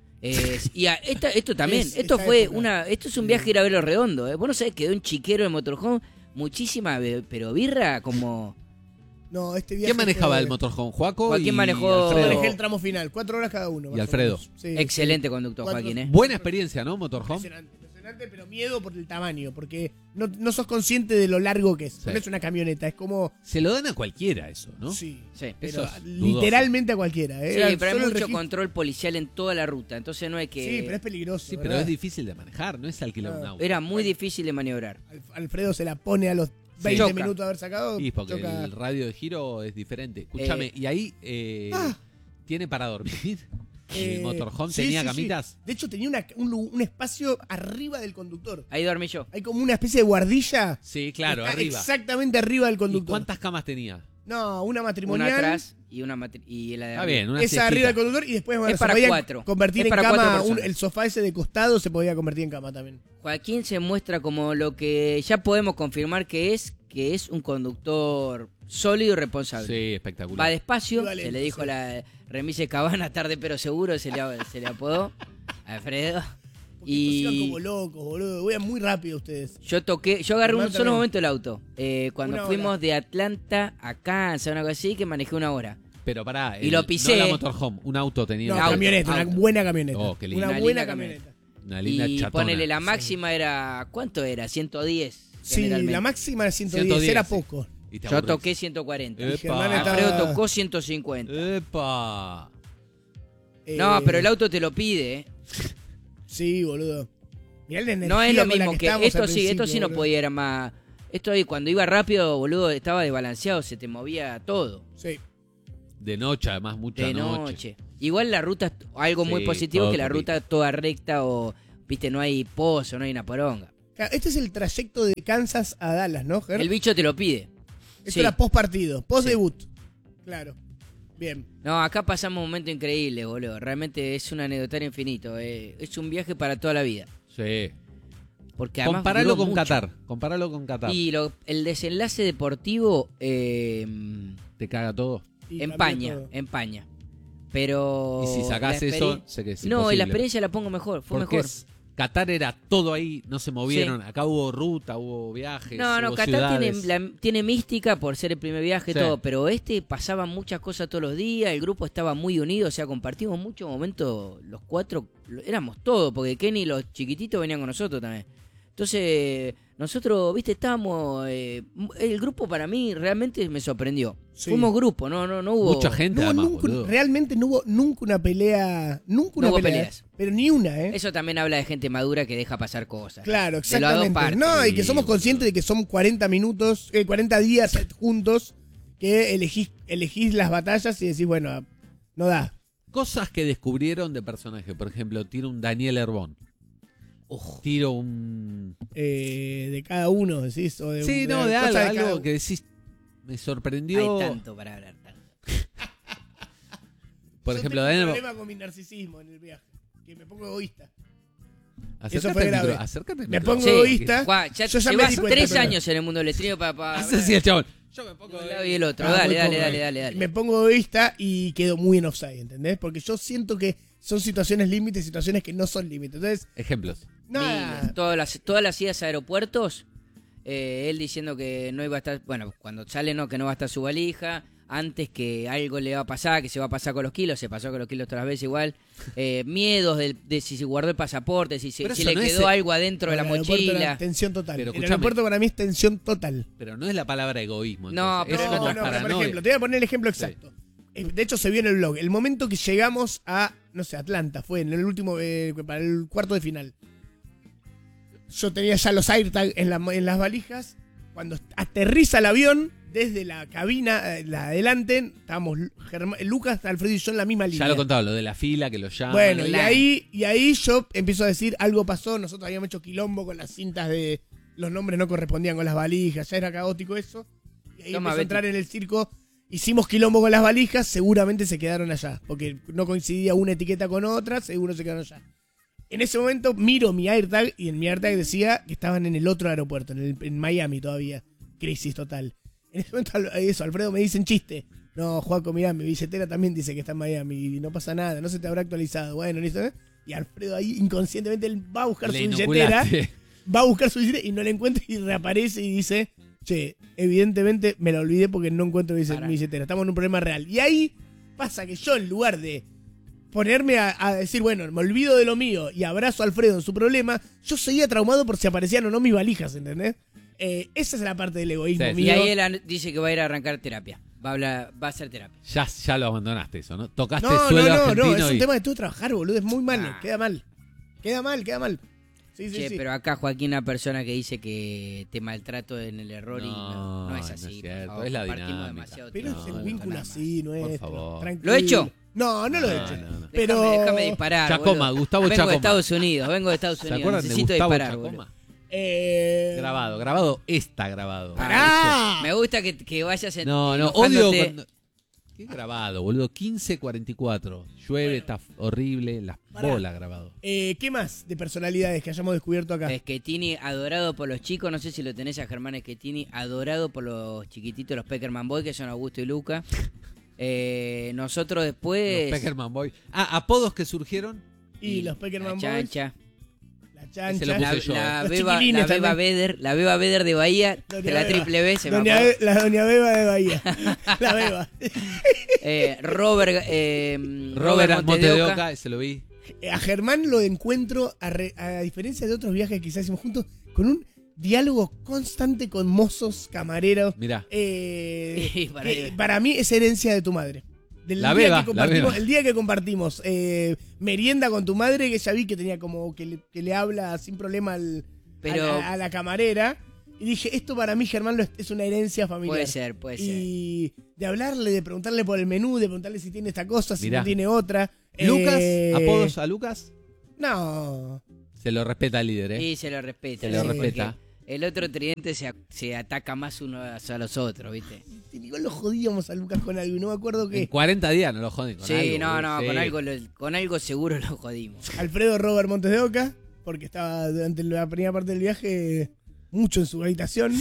Speaker 1: Esto también,
Speaker 3: Es
Speaker 1: esto
Speaker 3: esta
Speaker 1: fue
Speaker 3: época.
Speaker 1: esto es un viaje a ir a ver los redondos. Vos no sabés, quedó un chiquero de motorhome, muchísima, pero birra como...
Speaker 3: No, este viaje
Speaker 2: ¿Quién manejaba
Speaker 3: fue-
Speaker 2: el motorhome? ¿Juaco?
Speaker 1: Joaquín
Speaker 2: y
Speaker 1: manejó-
Speaker 3: Yo
Speaker 2: Alfredo?
Speaker 3: manejé el tramo final, 4 horas cada uno. más o
Speaker 2: Alfredo.
Speaker 3: menos. Sí,
Speaker 1: Excelente
Speaker 3: sí.
Speaker 1: conductor,
Speaker 3: Cuatro-
Speaker 1: Joaquín, ¿eh?
Speaker 2: Buena experiencia, ¿no? Motorhome.
Speaker 3: Impresionante, pero miedo por el tamaño, porque no sos consciente de lo largo que es.
Speaker 2: Sí.
Speaker 3: No es una camioneta, es como...
Speaker 2: Se lo dan a cualquiera eso, ¿no?
Speaker 3: Sí,
Speaker 1: Sí.
Speaker 3: pero
Speaker 2: Eso es
Speaker 3: literalmente a cualquiera.
Speaker 1: Sí,
Speaker 3: Era
Speaker 1: pero hay
Speaker 3: solo el
Speaker 1: mucho
Speaker 3: registro-
Speaker 1: control policial en toda la ruta, entonces no hay que...
Speaker 3: Sí, pero es peligroso.
Speaker 2: Sí, pero
Speaker 3: ¿verdad?
Speaker 2: es difícil de manejar, no es alquilar un
Speaker 3: No.
Speaker 2: auto.
Speaker 1: Era muy difícil de maniobrar.
Speaker 3: Alfredo se la pone a los 20
Speaker 1: Choca.
Speaker 3: minutos de haber sacado.
Speaker 2: Y porque
Speaker 3: choca.
Speaker 2: el radio de giro es diferente. Escúchame, y ahí tiene para dormir. El motorhome
Speaker 3: Sí,
Speaker 2: tenía
Speaker 3: sí, sí.
Speaker 2: camitas.
Speaker 3: De hecho, tenía un espacio arriba del conductor.
Speaker 1: Ahí dormí yo.
Speaker 3: Hay como una especie de guardilla.
Speaker 2: Sí, claro,
Speaker 3: Está
Speaker 2: arriba.
Speaker 3: Exactamente arriba del
Speaker 2: ¿Y
Speaker 3: conductor.
Speaker 2: cuántas camas tenía?
Speaker 3: No, una
Speaker 1: Una
Speaker 3: matrimonial.
Speaker 1: atrás y y la de
Speaker 2: Está
Speaker 1: arriba.
Speaker 2: bien, una
Speaker 3: Esa
Speaker 2: siestita.
Speaker 3: arriba del conductor y después bueno,
Speaker 1: Es
Speaker 3: se
Speaker 1: para
Speaker 3: podía
Speaker 1: 4.
Speaker 3: convertir
Speaker 1: Es
Speaker 3: en
Speaker 1: para 4
Speaker 3: cama.
Speaker 1: personas.
Speaker 3: El sofá ese de costado se podía convertir en cama también.
Speaker 1: Joaquín se muestra como lo que ya podemos confirmar que es un conductor sólido y responsable.
Speaker 2: Sí, espectacular.
Speaker 1: Va despacio,
Speaker 3: Iba lento,
Speaker 1: se le dijo
Speaker 3: sí.
Speaker 1: la remise Cabana, tarde pero seguro, se le apodó a Alfredo.
Speaker 3: Porque estos iban
Speaker 1: Y
Speaker 3: como locos, boludo. Voy muy rápido ustedes.
Speaker 1: yo agarré un
Speaker 3: Hermano,
Speaker 1: solo
Speaker 3: también.
Speaker 1: momento el auto. Cuando
Speaker 3: Una
Speaker 1: fuimos
Speaker 3: hora.
Speaker 1: de Atlanta a Kansas, una cosa así, que manejé 1 hora.
Speaker 2: Pero pará,
Speaker 1: Y lo pisé.
Speaker 2: no la motorhome, un auto tenía.
Speaker 3: No,
Speaker 1: auto,
Speaker 3: camioneta,
Speaker 1: auto.
Speaker 3: una buena camioneta.
Speaker 2: Oh, qué lindo.
Speaker 3: Una
Speaker 1: Una
Speaker 3: buena
Speaker 1: linda
Speaker 3: camioneta.
Speaker 2: Una linda
Speaker 1: Y
Speaker 2: chatona.
Speaker 1: ponele la máxima era, ¿cuánto era? 110.
Speaker 3: Sí,
Speaker 1: generalmente.
Speaker 3: la máxima de 110,
Speaker 2: 110,
Speaker 3: era
Speaker 2: sí.
Speaker 3: poco.
Speaker 2: Y te
Speaker 1: Yo
Speaker 2: aburrís.
Speaker 1: toqué 140.
Speaker 3: Y Germán
Speaker 2: Epa.
Speaker 3: estaba-
Speaker 1: Alfredo tocó 150.
Speaker 2: Epa.
Speaker 1: No, pero el auto te lo pide, ¿eh?
Speaker 3: Sí, boludo. Mirá la
Speaker 1: No
Speaker 3: energía
Speaker 1: es lo
Speaker 3: con la
Speaker 1: mismo que
Speaker 3: estábamos
Speaker 1: esto
Speaker 3: al
Speaker 1: sí, esto sí
Speaker 3: principio,
Speaker 1: no
Speaker 3: boludo.
Speaker 1: podía ir más. Esto ahí cuando iba rápido, boludo, estaba desbalanceado, se te movía todo.
Speaker 3: Sí.
Speaker 2: De noche, además, mucha
Speaker 1: De
Speaker 2: noche.
Speaker 1: noche. Igual la ruta, algo muy
Speaker 2: Sí,
Speaker 1: positivo
Speaker 2: todo
Speaker 1: que la
Speaker 2: poquito.
Speaker 1: ruta toda recta o, viste, no hay pozo, no hay una poronga.
Speaker 3: Claro, este es el trayecto de Kansas a Dallas, ¿no, Ger?
Speaker 1: El bicho te lo pide.
Speaker 3: Esto
Speaker 1: Sí.
Speaker 3: era post partido, post debut. Claro. Bien.
Speaker 1: No, acá pasamos un momento increíble, boludo. Realmente es un anecdotario infinito. Es un viaje para toda la vida.
Speaker 2: Sí.
Speaker 1: Porque además
Speaker 2: Compáralo
Speaker 1: duró
Speaker 2: con
Speaker 1: mucho.
Speaker 2: Qatar. Compáralo con Qatar.
Speaker 1: Y el desenlace deportivo
Speaker 2: Te caga todo.
Speaker 3: Y
Speaker 1: empaña,
Speaker 3: cambió todo.
Speaker 1: empaña. Pero.
Speaker 2: Y si sacás
Speaker 1: la
Speaker 2: eso,
Speaker 1: experien-
Speaker 2: sé que es
Speaker 1: No, y la
Speaker 2: imposible.
Speaker 1: experiencia la pongo mejor, fue
Speaker 2: Porque
Speaker 1: mejor.
Speaker 2: es Qatar era todo ahí, no se movieron. Acá hubo ruta, hubo viajes.
Speaker 1: No,
Speaker 2: hubo
Speaker 1: Qatar
Speaker 2: ciudades.
Speaker 1: tiene mística por ser el primer viaje y
Speaker 2: Sí.
Speaker 1: todo, pero pasaban muchas cosas todos los días, el grupo estaba muy unido, o sea, compartimos muchos momentos, los cuatro, éramos todos, porque Kenny y los chiquititos venían con nosotros también. Entonces, nosotros, viste, estábamos, el grupo para mí realmente me sorprendió.
Speaker 3: Sí.
Speaker 1: Fuimos grupo, no hubo...
Speaker 2: Mucha gente,
Speaker 3: No hubo
Speaker 2: además,
Speaker 3: nunca,
Speaker 2: boludo.
Speaker 3: realmente no hubo nunca una pelea. Nunca una
Speaker 1: No hubo
Speaker 3: pelea.
Speaker 1: peleas.
Speaker 3: Pero ni una, ¿eh?
Speaker 1: Eso también habla de gente madura que deja pasar cosas.
Speaker 3: Claro,
Speaker 1: De las dos
Speaker 3: exactamente.
Speaker 1: partes.
Speaker 3: No, y que
Speaker 2: Sí,
Speaker 3: somos conscientes de que son 40 minutos, 40 días juntos, que elegís las batallas y decís, bueno, no da.
Speaker 2: Cosas que descubrieron de personaje. Por ejemplo, tiro un Daniel Herbón. Tiro un...
Speaker 3: De cada uno, decís. O de,
Speaker 2: Sí, no, de
Speaker 3: cosas
Speaker 2: algo,
Speaker 3: cada
Speaker 2: algo
Speaker 3: uno.
Speaker 2: que decís, me sorprendió.
Speaker 1: Hay tanto para hablar.
Speaker 2: Por
Speaker 3: Yo
Speaker 2: ejemplo,
Speaker 3: tengo
Speaker 2: Daniel
Speaker 3: un
Speaker 2: Herbón.
Speaker 3: problema con mi narcisismo en el viaje, que me pongo egoísta.
Speaker 2: Acércate
Speaker 3: Eso fue
Speaker 2: al
Speaker 3: grave.
Speaker 2: acércate al
Speaker 3: Me
Speaker 2: micrófono.
Speaker 3: pongo egoísta.
Speaker 1: Juan, ya
Speaker 3: Yo ya me
Speaker 1: llevas
Speaker 3: di cuenta,
Speaker 1: 3
Speaker 3: pero-
Speaker 1: años en el mundo del estreno para
Speaker 2: Hace así el chabón. Yo me pongo
Speaker 1: un lado y el otro.
Speaker 3: Ah,
Speaker 1: Dale,
Speaker 3: muy
Speaker 1: dale,
Speaker 3: poco,
Speaker 1: dale, dale, dale.
Speaker 3: Me pongo egoísta y quedo muy en offside, ¿entendés? Porque yo siento que son situaciones límites, situaciones que no son límites. Entonces,
Speaker 2: Ejemplos.
Speaker 3: nada.
Speaker 1: Todas las idas a aeropuertos, él diciendo que no iba a estar, bueno, cuando sale no, que no va a estar su valija, antes que algo le va a pasar, que se va a pasar con los kilos, se pasó con los kilos otras veces igual, miedos de si se guardó el pasaporte, si
Speaker 2: Pero
Speaker 1: si
Speaker 2: eso
Speaker 1: le
Speaker 2: no es
Speaker 1: quedó algo adentro de la
Speaker 3: El aeropuerto era
Speaker 1: mochila.
Speaker 3: tensión total.
Speaker 2: Pero
Speaker 3: El
Speaker 2: escúchame.
Speaker 3: aeropuerto para mí es tensión total.
Speaker 2: Pero no es la palabra egoísmo.
Speaker 1: No,
Speaker 2: entonces.
Speaker 1: pero
Speaker 2: es como
Speaker 3: no, pero por
Speaker 2: paranoia.
Speaker 3: ejemplo, te voy a poner el ejemplo exacto. De hecho, se vio en el blog. El momento que llegamos a, no sé, Atlanta, fue en el último, para el cuarto de final. Yo tenía ya los AirTag en las valijas. Cuando aterriza el avión, desde la cabina, la adelante, estábamos Lucas, Alfredo y yo en la misma línea.
Speaker 2: Ya lo contaba, lo de la fila, que lo llaman.
Speaker 3: Bueno, y
Speaker 1: la-
Speaker 3: ahí yo empiezo a decir, algo pasó, nosotros habíamos hecho quilombo con las cintas de... Los nombres no correspondían con las valijas, ya era caótico eso. Y ahí
Speaker 1: Toma,
Speaker 3: empezó a
Speaker 1: Betty.
Speaker 3: entrar en el circo, hicimos quilombo con las valijas, seguramente se quedaron allá, porque no coincidía una etiqueta con otra, seguro se quedaron allá. En ese momento miro mi AirTag y en mi AirTag decía que estaban en el otro aeropuerto, en Miami todavía. Crisis total. En ese momento Alfredo me dice en chiste. No, Joaco, mirá, mi billetera también dice que está en Miami y no pasa nada, no se te habrá actualizado. Bueno, listo, ¿eh? Y Alfredo ahí inconscientemente él va a buscar
Speaker 2: Le
Speaker 3: su billetera,
Speaker 2: inoculaste.
Speaker 3: va a buscar su billetera y no la encuentra y reaparece y dice, che, evidentemente me la olvidé porque no encuentro mi billetera. Estamos en un problema real. Y ahí pasa que yo, en lugar de ponerme a decir, bueno, me olvido de lo mío y abrazo a Alfredo en su problema, yo seguía traumado por si aparecían o no mis valijas, ¿entendés? Esa es la parte del egoísmo
Speaker 2: Sí.
Speaker 3: mío.
Speaker 1: Y ahí él dice que va a ir a arrancar terapia. Va a hacer terapia.
Speaker 2: Ya lo abandonaste eso, ¿no? Tocaste
Speaker 3: No,
Speaker 2: suelo
Speaker 3: no,
Speaker 2: argentino
Speaker 3: es un
Speaker 2: y...
Speaker 3: tema que tuve que trabajar, boludo, es muy mal,
Speaker 1: Ah.
Speaker 3: queda mal. Queda mal. Sí,
Speaker 1: Che,
Speaker 3: sí.
Speaker 1: pero acá Joaquín, una persona que dice que te maltrato en el error y
Speaker 2: No,
Speaker 1: no es
Speaker 2: no
Speaker 1: así.
Speaker 2: es cierto,
Speaker 1: por favor,
Speaker 2: es la
Speaker 1: compartimos
Speaker 2: dinámica.
Speaker 1: demasiado
Speaker 3: Pero
Speaker 1: tiempo
Speaker 3: es el
Speaker 2: No,
Speaker 3: vínculo
Speaker 1: nada más.
Speaker 3: así, no
Speaker 2: Por
Speaker 3: es.
Speaker 2: favor.
Speaker 3: Tranquilo.
Speaker 1: ¿Lo he hecho?
Speaker 3: No lo he
Speaker 2: No,
Speaker 3: hecho.
Speaker 2: no, no.
Speaker 3: Pero
Speaker 1: Déjame disparar.
Speaker 2: Chacoma,
Speaker 1: boludo.
Speaker 2: Gustavo
Speaker 1: vengo
Speaker 2: Chacoma.
Speaker 1: de Estados Unidos,
Speaker 2: ¿Se acuerdan de
Speaker 1: Necesito
Speaker 2: Gustavo
Speaker 1: disparar,
Speaker 2: Chacoma?
Speaker 1: boludo.
Speaker 2: Grabado está grabado.
Speaker 3: ¡Pará!
Speaker 1: Me gusta que vayas
Speaker 2: No,
Speaker 1: enojándote.
Speaker 2: odio cuando... ¿Qué grabado, boludo? 15:44. Llueve, está horrible, las
Speaker 3: Pará.
Speaker 2: bolas grabado.
Speaker 3: ¿Qué más de personalidades que hayamos descubierto acá?
Speaker 1: Schettini, adorado por los chicos, no sé si lo tenés a Germán Schettini, adorado por los chiquititos, los Peckerman Boy, que son Augusto y Luca. Nosotros después...
Speaker 2: Los Peckerman Boy. Apodos que surgieron.
Speaker 3: Y los Peckerman
Speaker 1: la
Speaker 3: Boys,
Speaker 1: chancha.
Speaker 3: la
Speaker 2: Ese lo
Speaker 3: chancha,
Speaker 2: puse yo,
Speaker 1: La
Speaker 3: Los
Speaker 1: Beba,
Speaker 3: chiquilines
Speaker 1: la Beba
Speaker 3: también.
Speaker 1: Beder, la Beba Beder de Bahía,
Speaker 3: Doña
Speaker 1: de la
Speaker 3: Beba.
Speaker 1: Triple B, se me
Speaker 3: Doña
Speaker 1: acordó.
Speaker 3: la Doña Beba de Bahía. La Beba.
Speaker 1: Robert
Speaker 2: Robert
Speaker 1: Montes de Oca.
Speaker 2: Montedeoca, ese lo vi.
Speaker 3: A Germán lo encuentro, a diferencia de otros viajes que quizás hicimos juntos, con un diálogo constante con mozos, camareros.
Speaker 2: Mirá.
Speaker 3: Para mí es herencia de tu madre. Del
Speaker 2: La
Speaker 3: día
Speaker 2: beba,
Speaker 3: que compartimos,
Speaker 2: la beba.
Speaker 3: el día que compartimos merienda con tu madre, que ya vi que tenía como que le habla sin problema
Speaker 1: Pero-
Speaker 3: a la camarera. Y dije, esto para mí, Germán, es una herencia familiar.
Speaker 1: Puede ser.
Speaker 3: Y de hablarle, de preguntarle por el menú, de preguntarle si tiene esta cosa, si
Speaker 2: Mirá.
Speaker 3: no tiene otra.
Speaker 2: Lucas, apodos a Lucas,
Speaker 3: No.
Speaker 2: se lo respeta al líder, ¿eh?
Speaker 1: Y se lo respeta.
Speaker 2: Se lo
Speaker 1: sí,
Speaker 2: respeta.
Speaker 1: porque El otro tridente se ataca más unos a los otros, ¿viste?
Speaker 3: Igual lo jodíamos a Lucas con algo, y no me acuerdo
Speaker 2: En
Speaker 3: qué.
Speaker 2: 40 días no lo joden con
Speaker 1: Sí,
Speaker 2: algo.
Speaker 1: no,
Speaker 2: boludo. Sí.
Speaker 1: con algo seguro lo jodimos.
Speaker 3: Alfredo Robert Montes de Oca, porque estaba durante la primera parte del viaje mucho en su habitación,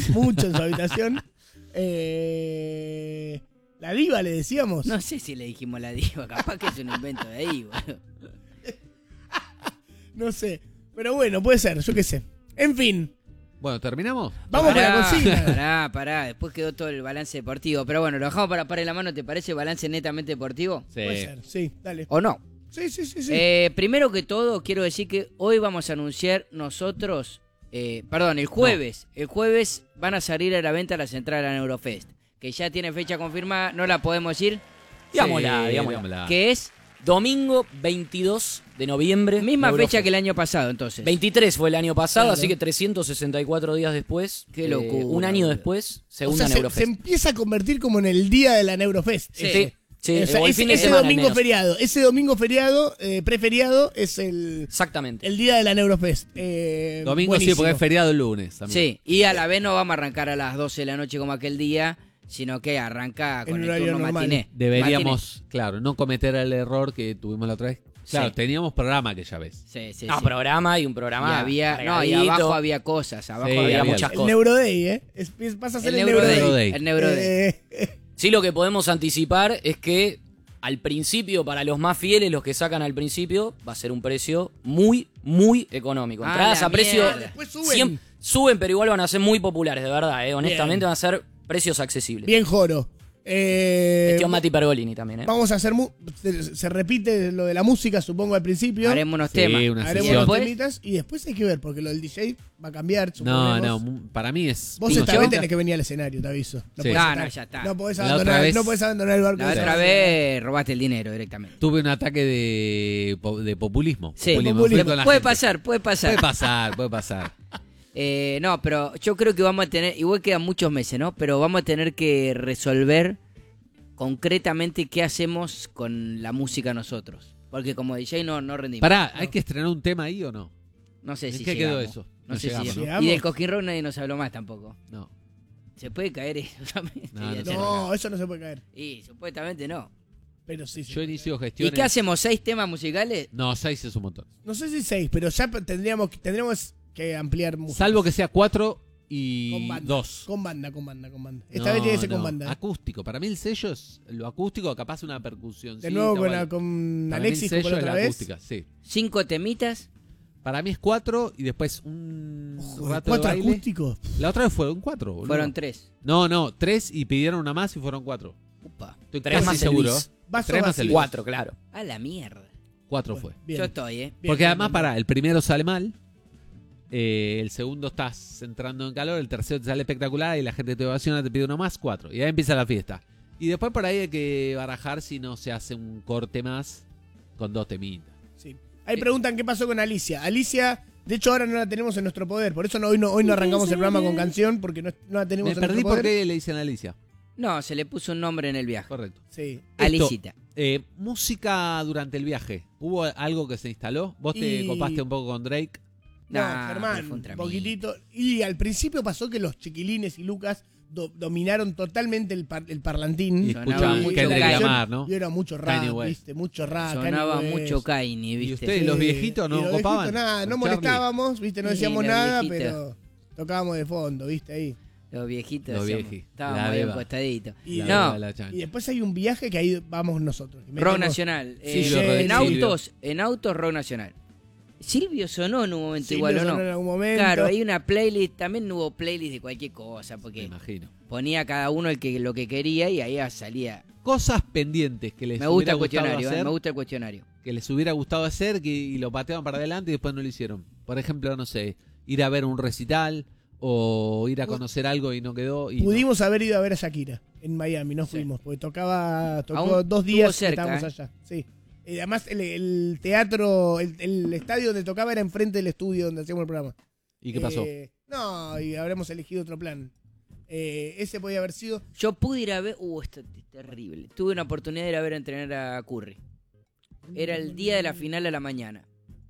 Speaker 3: La diva le decíamos.
Speaker 1: No sé si le dijimos la diva, capaz que es un invento de ahí, boludo.
Speaker 3: No sé. Pero bueno, puede ser, yo qué sé. En fin,
Speaker 2: Bueno, ¿terminamos?
Speaker 3: vamos con la consigna.
Speaker 1: Pará. Después quedó todo el balance deportivo. Pero bueno, lo dejamos para la mano. ¿Te parece balance netamente deportivo?
Speaker 2: Sí.
Speaker 3: Puede ser, sí, dale.
Speaker 1: ¿O no?
Speaker 3: Sí.
Speaker 1: Primero que todo, quiero decir que hoy vamos a anunciar nosotros... el jueves. El jueves van a salir a la venta las entradas a la Neurofest. Que ya tiene fecha confirmada, no la podemos decir.
Speaker 4: Digámosla.
Speaker 1: Que es
Speaker 4: Domingo 22 de noviembre.
Speaker 1: misma
Speaker 4: Neurofest.
Speaker 1: fecha que el año pasado, entonces.
Speaker 4: 23 fue el año pasado,
Speaker 3: Claro.
Speaker 4: así que 364 días después.
Speaker 1: Qué locura,
Speaker 4: Un año
Speaker 1: boludo.
Speaker 4: después,
Speaker 3: O
Speaker 4: segunda
Speaker 3: sea, se
Speaker 4: Neurofest.
Speaker 3: empieza a convertir como en el día de la Neurofest.
Speaker 1: Sí.
Speaker 4: Sí,
Speaker 3: O sea,
Speaker 4: o el fin de
Speaker 3: ese
Speaker 4: semana, al
Speaker 3: domingo
Speaker 4: menos.
Speaker 3: feriado. Ese domingo feriado, preferiado, es el
Speaker 4: Exactamente.
Speaker 3: día de la Neurofest.
Speaker 2: Domingo
Speaker 3: buenísimo.
Speaker 2: sí, porque es feriado el lunes. Amigo.
Speaker 1: Sí, y a la vez no vamos a arrancar a las 12 de la noche como aquel día, sino que arranca
Speaker 3: En
Speaker 1: con el
Speaker 3: horario
Speaker 1: turno
Speaker 3: normal.
Speaker 1: matiné.
Speaker 2: Deberíamos, claro, no cometer el error que tuvimos la otra vez. Claro,
Speaker 1: Sí.
Speaker 2: teníamos programa que ya ves.
Speaker 1: Sí.
Speaker 4: No, programa y un
Speaker 1: Y
Speaker 4: programa.
Speaker 1: había, y
Speaker 4: cargadito.
Speaker 1: abajo había cosas, abajo
Speaker 2: Sí,
Speaker 1: había
Speaker 4: había
Speaker 2: había
Speaker 4: muchas
Speaker 3: El
Speaker 4: cosas.
Speaker 3: Neuroday, ¿eh? Vas a hacer el Neuroday.
Speaker 2: Neuroday.
Speaker 1: El Neuroday.
Speaker 4: Sí, lo que podemos anticipar es que al principio, para los más fieles, los que sacan al principio, va a ser un precio muy, muy económico.
Speaker 1: Ah,
Speaker 4: Entradas
Speaker 1: la
Speaker 4: a precio...
Speaker 1: mierda.
Speaker 3: Después suben.
Speaker 4: Suben, pero igual van a ser muy populares, de verdad. Honestamente van a ser precios accesibles.
Speaker 3: Bien joro.
Speaker 4: Gestión Mati Pergolini también.
Speaker 3: Vamos a hacer... Se repite lo de la música, supongo, al principio.
Speaker 1: Haremos unos
Speaker 2: Sí,
Speaker 1: temas.
Speaker 2: una
Speaker 3: Haremos
Speaker 2: sesión.
Speaker 3: los
Speaker 1: Después-
Speaker 3: temitas y después hay que ver, porque lo del DJ va a cambiar,
Speaker 2: No,
Speaker 3: suponemos.
Speaker 2: para mí es...
Speaker 3: Vos
Speaker 2: Pincho.
Speaker 3: esta vez tenés que venir al escenario, te aviso.
Speaker 2: Sí.
Speaker 3: podés
Speaker 1: No,
Speaker 3: estar-
Speaker 1: no, ya está.
Speaker 3: No podés
Speaker 2: La otra
Speaker 3: abandonar,
Speaker 2: vez-
Speaker 3: no podés abandonar el barco.
Speaker 1: La otra vez robaste el dinero directamente.
Speaker 2: Tuve un ataque de populismo.
Speaker 1: Sí,
Speaker 2: Populismo.
Speaker 3: populismo.
Speaker 2: Fui con la
Speaker 1: Puede
Speaker 2: gente.
Speaker 1: pasar.
Speaker 2: Puede pasar.
Speaker 1: No, pero yo creo que vamos a tener, igual quedan muchos meses, ¿no? Pero vamos a tener que resolver concretamente qué hacemos con la música nosotros. Porque como DJ no rendimos.
Speaker 2: Pará, ¿hay que estrenar un tema ahí o no?
Speaker 1: No sé
Speaker 2: ¿En
Speaker 1: si
Speaker 2: qué quedó
Speaker 1: llegamos.
Speaker 2: eso?
Speaker 1: No,
Speaker 2: No
Speaker 1: sé
Speaker 2: llegamos,
Speaker 1: si
Speaker 2: ¿no?
Speaker 1: llegamos. Y del Cosquín Rock nadie nos habló más tampoco.
Speaker 2: No.
Speaker 1: ¿Se puede caer eso también?
Speaker 2: No, no sé.
Speaker 3: No, eso no se puede caer.
Speaker 1: Y supuestamente no.
Speaker 3: Pero sí.
Speaker 2: Yo inicio
Speaker 1: ¿Y
Speaker 2: gestiones...
Speaker 1: qué hacemos? ¿6 temas musicales?
Speaker 2: No, 6 es un montón.
Speaker 3: No sé si 6, pero ya tendríamos que ampliar música.
Speaker 2: Salvo que sea 4 y
Speaker 3: Con banda.
Speaker 2: 2.
Speaker 3: Con banda. Esta vez tiene que ser con banda.
Speaker 2: Acústico. Para mí el sello es lo acústico, capaz una percusión.
Speaker 3: De nuevo con Alexis, como la otra vez.
Speaker 2: acústica, sí.
Speaker 1: 5 temitas.
Speaker 2: Para mí es 4 y después un
Speaker 3: Ojo,
Speaker 2: rato
Speaker 3: 4
Speaker 2: de baile.
Speaker 3: acústicos.
Speaker 2: La otra vez fueron 4, boludo.
Speaker 1: Fueron 3.
Speaker 2: No, 3 y pidieron una más y fueron 4.
Speaker 1: Upa.
Speaker 2: Estoy
Speaker 4: 3
Speaker 2: casi
Speaker 4: más el
Speaker 2: seguro.
Speaker 4: bis.
Speaker 3: Vaso
Speaker 2: 3 más
Speaker 3: vacío.
Speaker 2: el
Speaker 4: 4, claro.
Speaker 1: A la mierda.
Speaker 2: 4 fue.
Speaker 3: Bien.
Speaker 1: Yo estoy,
Speaker 3: Bien,
Speaker 2: Porque
Speaker 3: bien,
Speaker 2: además,
Speaker 3: bien.
Speaker 2: el primero sale mal. El segundo estás entrando en calor. El tercero te sale espectacular y la gente te ovaciona, te pide uno más, 4. Y ahí empieza la fiesta. Y después por ahí hay que barajar si no se hace un corte más con 2 temitas.
Speaker 3: Sí. Ahí preguntan qué pasó con Alicia. Alicia, de hecho, ahora no la tenemos en nuestro poder. Por eso hoy no arrancamos el programa con canción, porque no la tenemos
Speaker 2: Me
Speaker 3: en
Speaker 2: perdí
Speaker 3: nuestro poder.
Speaker 2: porque le dicen a Alicia.
Speaker 1: No, se le puso un nombre en el viaje.
Speaker 2: Correcto.
Speaker 3: Sí.
Speaker 1: Alicita.
Speaker 2: Música durante el viaje. ¿Hubo algo que se instaló? ¿Vos te
Speaker 3: Y-
Speaker 2: copaste un poco con Drake?
Speaker 3: No,
Speaker 1: Nah, pero
Speaker 3: Germán,
Speaker 1: fue un
Speaker 3: un
Speaker 1: tramito.
Speaker 3: poquitito. Y al principio pasó que los chiquilines y Lucas dominaron totalmente el parlantín.
Speaker 2: Y
Speaker 1: Sonaba
Speaker 2: escuchaban
Speaker 1: mucho
Speaker 2: Kendrick
Speaker 1: Kanye.
Speaker 2: Lamar, ¿no?
Speaker 3: Y era mucho rap,
Speaker 2: Kanye West.
Speaker 3: ¿viste? Mucho rap.
Speaker 1: Sonaba
Speaker 3: Kanye West.
Speaker 1: mucho Kanye,
Speaker 2: ¿Y
Speaker 1: ¿viste?
Speaker 2: ustedes, los viejitos, no
Speaker 3: y los
Speaker 2: copaban?
Speaker 3: viejitos nada, no
Speaker 2: Con Charlie.
Speaker 3: molestábamos, ¿viste? No
Speaker 1: Sí,
Speaker 3: decíamos
Speaker 1: los
Speaker 3: nada,
Speaker 1: viejitos.
Speaker 3: pero tocábamos de fondo, ¿viste? Ahí.
Speaker 1: Los viejitos.
Speaker 2: Los
Speaker 1: hacíamos-
Speaker 2: vieji.
Speaker 1: Estábamos
Speaker 2: La
Speaker 1: bien
Speaker 2: beba.
Speaker 1: puestaditos.
Speaker 3: Y-
Speaker 1: No,
Speaker 2: La chancha.
Speaker 3: Y después hay un viaje que ahí vamos nosotros. que
Speaker 1: Rock
Speaker 3: metemos-
Speaker 1: Nacional.
Speaker 3: Sí,
Speaker 2: lo
Speaker 1: en
Speaker 2: Silvio.
Speaker 1: autos, Rock Nacional. Silvio sonó en un momento
Speaker 3: Silvio
Speaker 1: igual, ¿o
Speaker 3: sonó
Speaker 1: no?
Speaker 3: en algún momento.
Speaker 1: Claro, hay una playlist, también hubo playlist de cualquier cosa,
Speaker 2: Me
Speaker 1: porque
Speaker 2: imagino.
Speaker 1: ponía cada uno lo que quería y ahí salía.
Speaker 2: Cosas pendientes que les
Speaker 1: Me gusta
Speaker 2: hubiera
Speaker 1: el
Speaker 2: gustado
Speaker 1: cuestionario,
Speaker 2: hacer,
Speaker 1: me gusta el cuestionario.
Speaker 2: que les hubiera gustado hacer y lo pateaban para adelante y después no lo hicieron. Por ejemplo, no sé, ir a ver un recital o ir a conocer algo y no quedó. Y
Speaker 3: Pudimos haber ido a ver a Shakira en Miami, no
Speaker 1: Sí.
Speaker 3: fuimos, porque tocó
Speaker 1: Aún
Speaker 3: 2 días
Speaker 1: estuvo cerca,
Speaker 3: que estábamos allá. Sí. Y además el teatro, el estadio donde tocaba era enfrente del estudio donde hacíamos el programa.
Speaker 2: ¿Y qué pasó?
Speaker 3: No, y habremos elegido otro plan. Ese podía haber sido.
Speaker 1: Yo pude ir a ver. Esto es terrible. Tuve una oportunidad de ir a ver a entrenar a Curry. Era el día de la final a la mañana.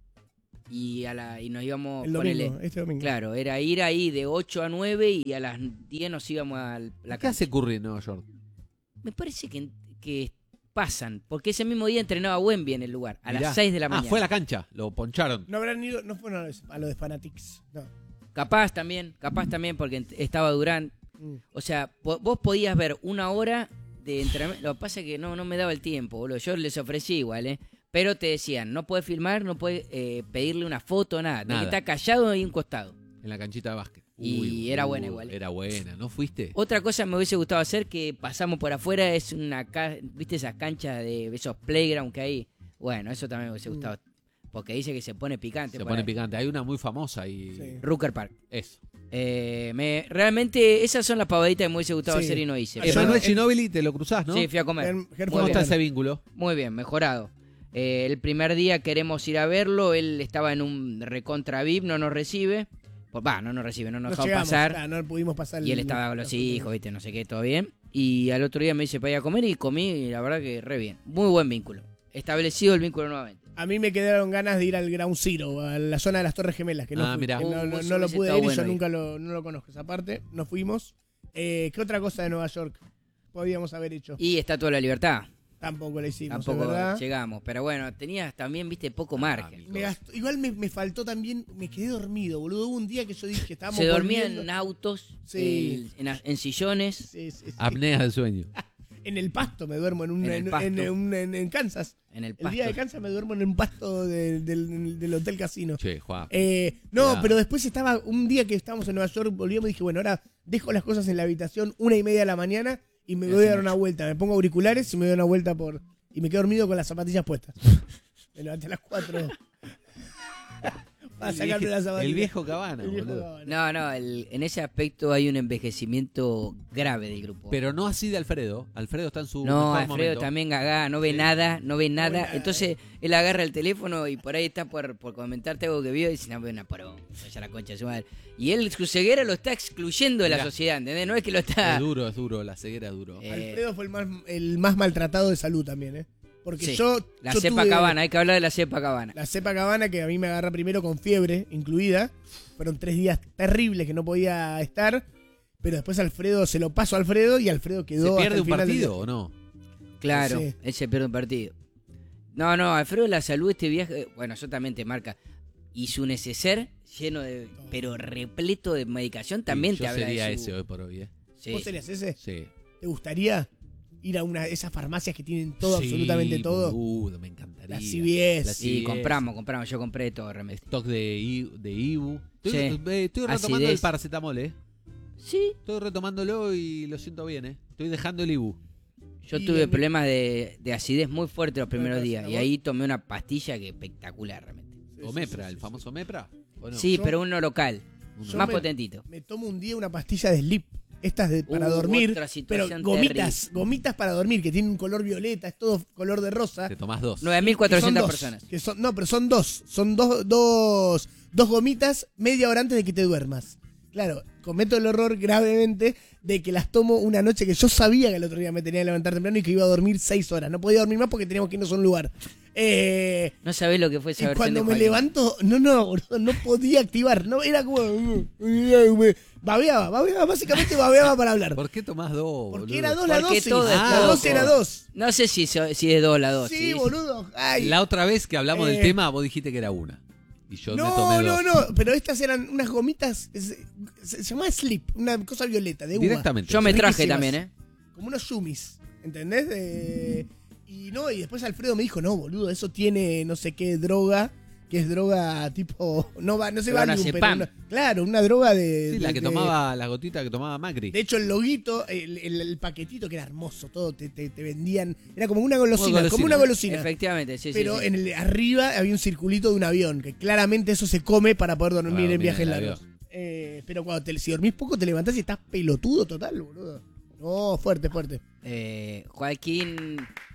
Speaker 1: Y nos íbamos.
Speaker 3: El domingo, este domingo.
Speaker 1: Claro, era ir ahí de 8 a 9 y a las 10 nos íbamos a la
Speaker 2: ¿Qué
Speaker 1: cancha.
Speaker 2: hace Curry en Nueva York?
Speaker 1: Me parece que pasan, porque ese mismo día entrenaba Wemby en el lugar, a
Speaker 2: Mirá.
Speaker 1: las 6 de la mañana.
Speaker 2: Fue a la cancha, lo poncharon.
Speaker 3: No habrán ido, no fueron a lo de Fanatics. No.
Speaker 1: Capaz también, porque estaba Durán.
Speaker 3: Mm.
Speaker 1: O sea, vos podías ver una hora de entrenamiento. Lo que pasa es que no me daba el tiempo, boludo. Yo les ofrecí igual, Pero te decían, no puedes filmar, no puedes pedirle una foto, nada. Tenés que estar callado ahí a un costado.
Speaker 2: En la canchita de básquet.
Speaker 1: Y era buena igual.
Speaker 2: Era buena, ¿no fuiste?
Speaker 1: Otra cosa me hubiese gustado hacer que pasamos por afuera es ¿viste esas canchas de esos playground que hay? Bueno, eso también me hubiese gustado. Porque dice que se pone picante.
Speaker 2: Se pone picante. Hay una muy famosa y...
Speaker 3: Sí.
Speaker 1: Rucker Park.
Speaker 2: Eso.
Speaker 1: Realmente esas son las pavaditas que me hubiese gustado
Speaker 3: Sí.
Speaker 1: hacer y no hice.
Speaker 3: Yo
Speaker 2: Emanuel
Speaker 3: no-
Speaker 2: Ginóbili, te lo cruzás, ¿no?
Speaker 1: Sí, fui a comer.
Speaker 2: ¿Cómo está ese vínculo?
Speaker 1: Muy bien, mejorado. El primer día queremos ir a verlo, él estaba en un recontra VIP, no nos recibe. No nos recibe, no nos dejó
Speaker 3: llegamos,
Speaker 1: pasar.
Speaker 3: no pudimos pasar.
Speaker 1: Y él estaba con los hijos, viste, no sé qué, todo bien. Y al otro día me dice para ir a comer y comí y la verdad que re bien. Muy buen vínculo. Establecido el vínculo nuevamente.
Speaker 3: A mí me quedaron ganas de ir al Ground Zero, a la zona de las Torres Gemelas, que no,
Speaker 2: Ah,
Speaker 3: fui,
Speaker 2: mirá.
Speaker 3: que no
Speaker 1: Eso
Speaker 3: lo
Speaker 1: hubiese
Speaker 3: pude
Speaker 1: estado
Speaker 3: ir y
Speaker 1: bueno
Speaker 3: yo
Speaker 1: ir.
Speaker 3: nunca no lo conozco. Esa parte, no fuimos. ¿Qué otra cosa de Nueva York podíamos haber hecho?
Speaker 1: Y Estatua de la Libertad.
Speaker 3: Tampoco la hicimos,
Speaker 1: Tampoco
Speaker 3: ¿verdad?
Speaker 1: llegamos. Pero bueno, tenías también, viste, poco margen.
Speaker 3: Igual me faltó también, me quedé dormido, boludo. Hubo un día que yo dije que estábamos
Speaker 1: Se dormía
Speaker 3: volviendo.
Speaker 1: en autos,
Speaker 3: Sí.
Speaker 1: en sillones.
Speaker 3: Sí, sí, sí.
Speaker 2: Apnea del sueño.
Speaker 3: En el pasto me duermo, en Kansas.
Speaker 1: En el
Speaker 3: El
Speaker 1: pasto.
Speaker 3: día de Kansas me duermo en un pasto del Hotel Casino.
Speaker 2: Che, Juan.
Speaker 3: No,
Speaker 2: Cuidado.
Speaker 3: pero después estaba, un día que estábamos en Nueva York, volvíamos y dije, bueno, ahora dejo las cosas en la habitación 1:30 de la mañana y me voy a dar una vuelta. Me pongo auriculares y me doy una vuelta y me quedo dormido con las zapatillas puestas. Me levanté a las 4 para sacarme las zapatillas.
Speaker 2: El viejo Cabana,
Speaker 3: El viejo
Speaker 2: boludo.
Speaker 3: Cabana.
Speaker 1: No, en ese aspecto hay un envejecimiento grave del grupo.
Speaker 2: Pero no así de Alfredo. Alfredo está en su
Speaker 1: No,
Speaker 2: mejor
Speaker 1: Alfredo
Speaker 2: momento.
Speaker 1: también gagá, no ve nada, no ve nada.
Speaker 3: nada.
Speaker 1: Entonces él agarra el teléfono y por ahí está por comentarte algo que vio y dice, no, ve una poronga, vaya la concha de su madre. Y él, su ceguera lo está excluyendo de la
Speaker 2: Mirá.
Speaker 1: sociedad, ¿entendés? No es que lo está...
Speaker 2: Es duro, la ceguera es duro.
Speaker 3: Alfredo fue el más maltratado de salud también, ¿eh? Porque
Speaker 1: Sí,
Speaker 3: yo
Speaker 1: la
Speaker 3: yo
Speaker 1: cepa
Speaker 3: tuve
Speaker 1: cabana, hay que hablar de la cepa cabana.
Speaker 3: la cepa cabana, que a mí me agarra primero con fiebre incluida. Fueron 3 días terribles que no podía estar. Pero después Alfredo, se lo paso a Alfredo y Alfredo
Speaker 2: ¿Se
Speaker 3: quedó hasta
Speaker 2: pierde
Speaker 3: el
Speaker 2: un
Speaker 3: final del
Speaker 2: partido
Speaker 3: viaje.
Speaker 2: o no?
Speaker 1: Claro,
Speaker 3: Sí.
Speaker 1: él se pierde un partido. No, Alfredo la salud este viaje, bueno, eso también te marca. Y su neceser lleno de, pero repleto de medicación también
Speaker 2: Sí,
Speaker 1: te
Speaker 2: yo
Speaker 1: habla
Speaker 2: sería
Speaker 1: de su...
Speaker 2: ese hoy por hoy, ¿eh?
Speaker 1: Sí.
Speaker 3: ¿Vos serías ese?
Speaker 2: Sí.
Speaker 3: ¿Te gustaría ir a una de esas farmacias que tienen todo,
Speaker 2: Sí,
Speaker 3: absolutamente todo?
Speaker 2: boludo, me encantaría.
Speaker 3: La CVS.
Speaker 2: La
Speaker 1: Sí,
Speaker 2: CVS.
Speaker 1: compramos, yo compré todo realmente.
Speaker 2: Stock de Ibu.
Speaker 1: Sí.
Speaker 2: Estoy retomando
Speaker 1: Acidez.
Speaker 2: el paracetamol, ¿eh?
Speaker 1: Sí.
Speaker 2: Estoy retomándolo y lo siento bien, ¿eh? Estoy dejando el Ibu.
Speaker 1: Yo
Speaker 3: Y
Speaker 1: tuve
Speaker 3: en-
Speaker 1: problemas de acidez muy fuertes los primeros días. Y
Speaker 3: paracetamol?
Speaker 1: ahí tomé una pastilla que espectacular realmente.
Speaker 2: ¿O Mepra, el famoso Mepra? ¿O no?
Speaker 1: Sí,
Speaker 3: Yo-
Speaker 1: pero uno local.
Speaker 3: Yo
Speaker 1: Más
Speaker 3: me-
Speaker 1: potentito.
Speaker 3: Me tomo un día una pastilla de sleep. Estas para dormir.
Speaker 1: otra
Speaker 3: Pero
Speaker 1: situación
Speaker 3: gomitas para dormir, que tienen un color violeta, es todo color de rosa.
Speaker 2: Te tomás dos.
Speaker 3: Que son
Speaker 1: 9.400
Speaker 3: dos,
Speaker 1: personas.
Speaker 3: No, pero son dos. Son dos gomitas media hora antes de que te duermas. Claro, cometo el horror gravemente de que las tomo una noche que yo sabía que el otro día me tenía que levantar temprano y que iba a dormir 6 horas. No podía dormir más porque teníamos que irnos a un lugar.
Speaker 1: No sabés lo que fue esa
Speaker 3: Y
Speaker 1: versión
Speaker 3: cuando
Speaker 1: de
Speaker 3: me
Speaker 1: Joaquín.
Speaker 3: levanto, boludo, no podía activar. No, era como. Babeaba, básicamente babeaba para hablar.
Speaker 2: ¿Por qué tomás dos,
Speaker 3: Porque
Speaker 2: boludo?
Speaker 3: era dos la
Speaker 1: Porque
Speaker 3: dosis.
Speaker 1: todo es
Speaker 3: La
Speaker 1: poco.
Speaker 3: dosis era dos.
Speaker 1: No sé si es dos la dos.
Speaker 3: Sí, boludo. Ay.
Speaker 2: La otra vez que hablamos del
Speaker 3: Eh.
Speaker 2: tema, vos dijiste que era una. Y yo me
Speaker 3: No,
Speaker 2: tomé
Speaker 3: no,
Speaker 2: dos.
Speaker 3: no, pero estas eran unas gomitas, se llamaba Sleep, una cosa violeta de uva.
Speaker 2: Directamente.
Speaker 1: Yo me traje
Speaker 3: Riquísimas.
Speaker 1: también, ¿eh?
Speaker 3: Como unos yumis, ¿entendés? Y después Alfredo me dijo, no, boludo, eso tiene no sé qué droga, que es droga tipo, no sé Valium, pero
Speaker 1: Clonazepam.
Speaker 3: claro, una droga de...
Speaker 2: Sí, la
Speaker 3: de-
Speaker 2: que
Speaker 3: de-
Speaker 2: tomaba, la gotita que tomaba Macri.
Speaker 3: De hecho, el loguito, el paquetito que era hermoso, todo, te vendían, era como una golosina,
Speaker 2: Como
Speaker 3: como una golosina.
Speaker 1: Efectivamente, sí,
Speaker 3: Pero
Speaker 1: sí.
Speaker 3: en el arriba había un circulito de un avión, que claramente eso se come para poder dormir
Speaker 2: Para
Speaker 3: en
Speaker 2: dormir
Speaker 3: viajes
Speaker 2: en el
Speaker 3: largos. Pero cuando si dormís poco te levantás y estás pelotudo total, boludo. No, fuerte.
Speaker 1: Joaquín...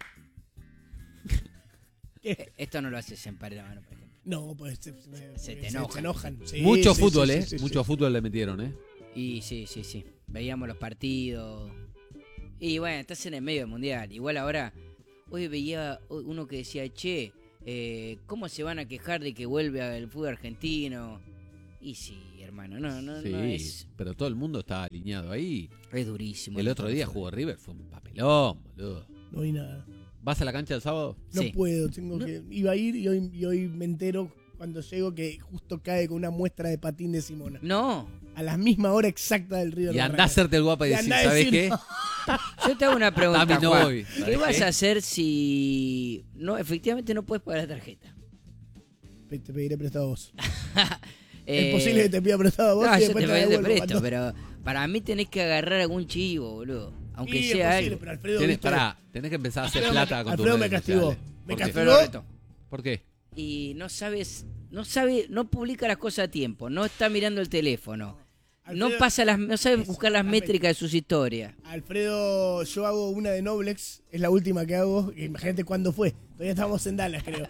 Speaker 3: ¿Qué?
Speaker 1: Esto no lo haces en pared la mano, por ejemplo.
Speaker 3: No, pues
Speaker 1: Se te enojan.
Speaker 3: enojan. Sí,
Speaker 2: Mucho
Speaker 3: sí,
Speaker 2: fútbol,
Speaker 3: sí,
Speaker 2: ¿eh?
Speaker 3: sí, sí,
Speaker 2: Mucho
Speaker 3: sí.
Speaker 2: fútbol le metieron, ¿eh?
Speaker 1: Y sí. Veíamos los partidos. Y bueno, estás en el medio del mundial. Igual ahora, hoy veía uno que decía, che, ¿cómo se van a quejar de que vuelve al fútbol argentino? Y sí, hermano, no
Speaker 2: Sí,
Speaker 1: es...
Speaker 2: pero todo el mundo estaba alineado ahí.
Speaker 1: Es durísimo.
Speaker 2: El otro día jugó River, fue un papelón, boludo.
Speaker 3: No vi nada.
Speaker 2: ¿Vas a la cancha el sábado?
Speaker 3: No
Speaker 1: Sí.
Speaker 3: puedo, iba a ir y hoy me entero cuando llego que justo cae con una muestra de patín de Simona.
Speaker 1: No,
Speaker 3: A la misma hora exacta del Río de
Speaker 2: Y
Speaker 3: la
Speaker 2: andá a hacerte el guapa y
Speaker 3: Y
Speaker 2: decir,
Speaker 3: andá a
Speaker 2: ¿sabes
Speaker 3: decir,
Speaker 2: qué?
Speaker 1: Yo te hago una pregunta,
Speaker 2: Dami, no
Speaker 1: Juan.
Speaker 2: voy.
Speaker 1: ¿Qué
Speaker 2: ¿Sabés
Speaker 1: vas
Speaker 2: qué?
Speaker 1: a hacer si no efectivamente no puedes pagar la tarjeta?
Speaker 3: Te pediré prestado a vos.
Speaker 1: Eh,
Speaker 3: Es posible que te pida prestado a vos
Speaker 1: No,
Speaker 3: y
Speaker 1: yo
Speaker 3: después
Speaker 1: te
Speaker 3: te
Speaker 1: presto,
Speaker 3: devuelvo.
Speaker 1: pero para mí tenés que agarrar algún chivo, boludo. Aunque
Speaker 3: Sí, es
Speaker 1: sea
Speaker 3: posible,
Speaker 1: algo.
Speaker 3: pero Alfredo,
Speaker 2: Tenés,
Speaker 3: ¿viste?
Speaker 2: tenés que empezar a hacer
Speaker 3: Alfredo
Speaker 2: plata
Speaker 3: me-
Speaker 2: con tus
Speaker 3: Alfredo me
Speaker 2: redes
Speaker 3: castigó.
Speaker 2: sociales.
Speaker 3: Me
Speaker 2: ¿Por qué?
Speaker 3: castigó.
Speaker 1: Pero lo reto.
Speaker 2: ¿Por qué?
Speaker 1: Y no sabe, no publica las cosas a tiempo, no está mirando el teléfono. No
Speaker 3: Alfredo-
Speaker 1: no sabe buscar las
Speaker 3: las
Speaker 1: métricas de sus historias.
Speaker 3: Alfredo, yo hago una de Noblex, es la última que hago. Imagínate cuándo fue. Todavía estábamos en Dallas, creo.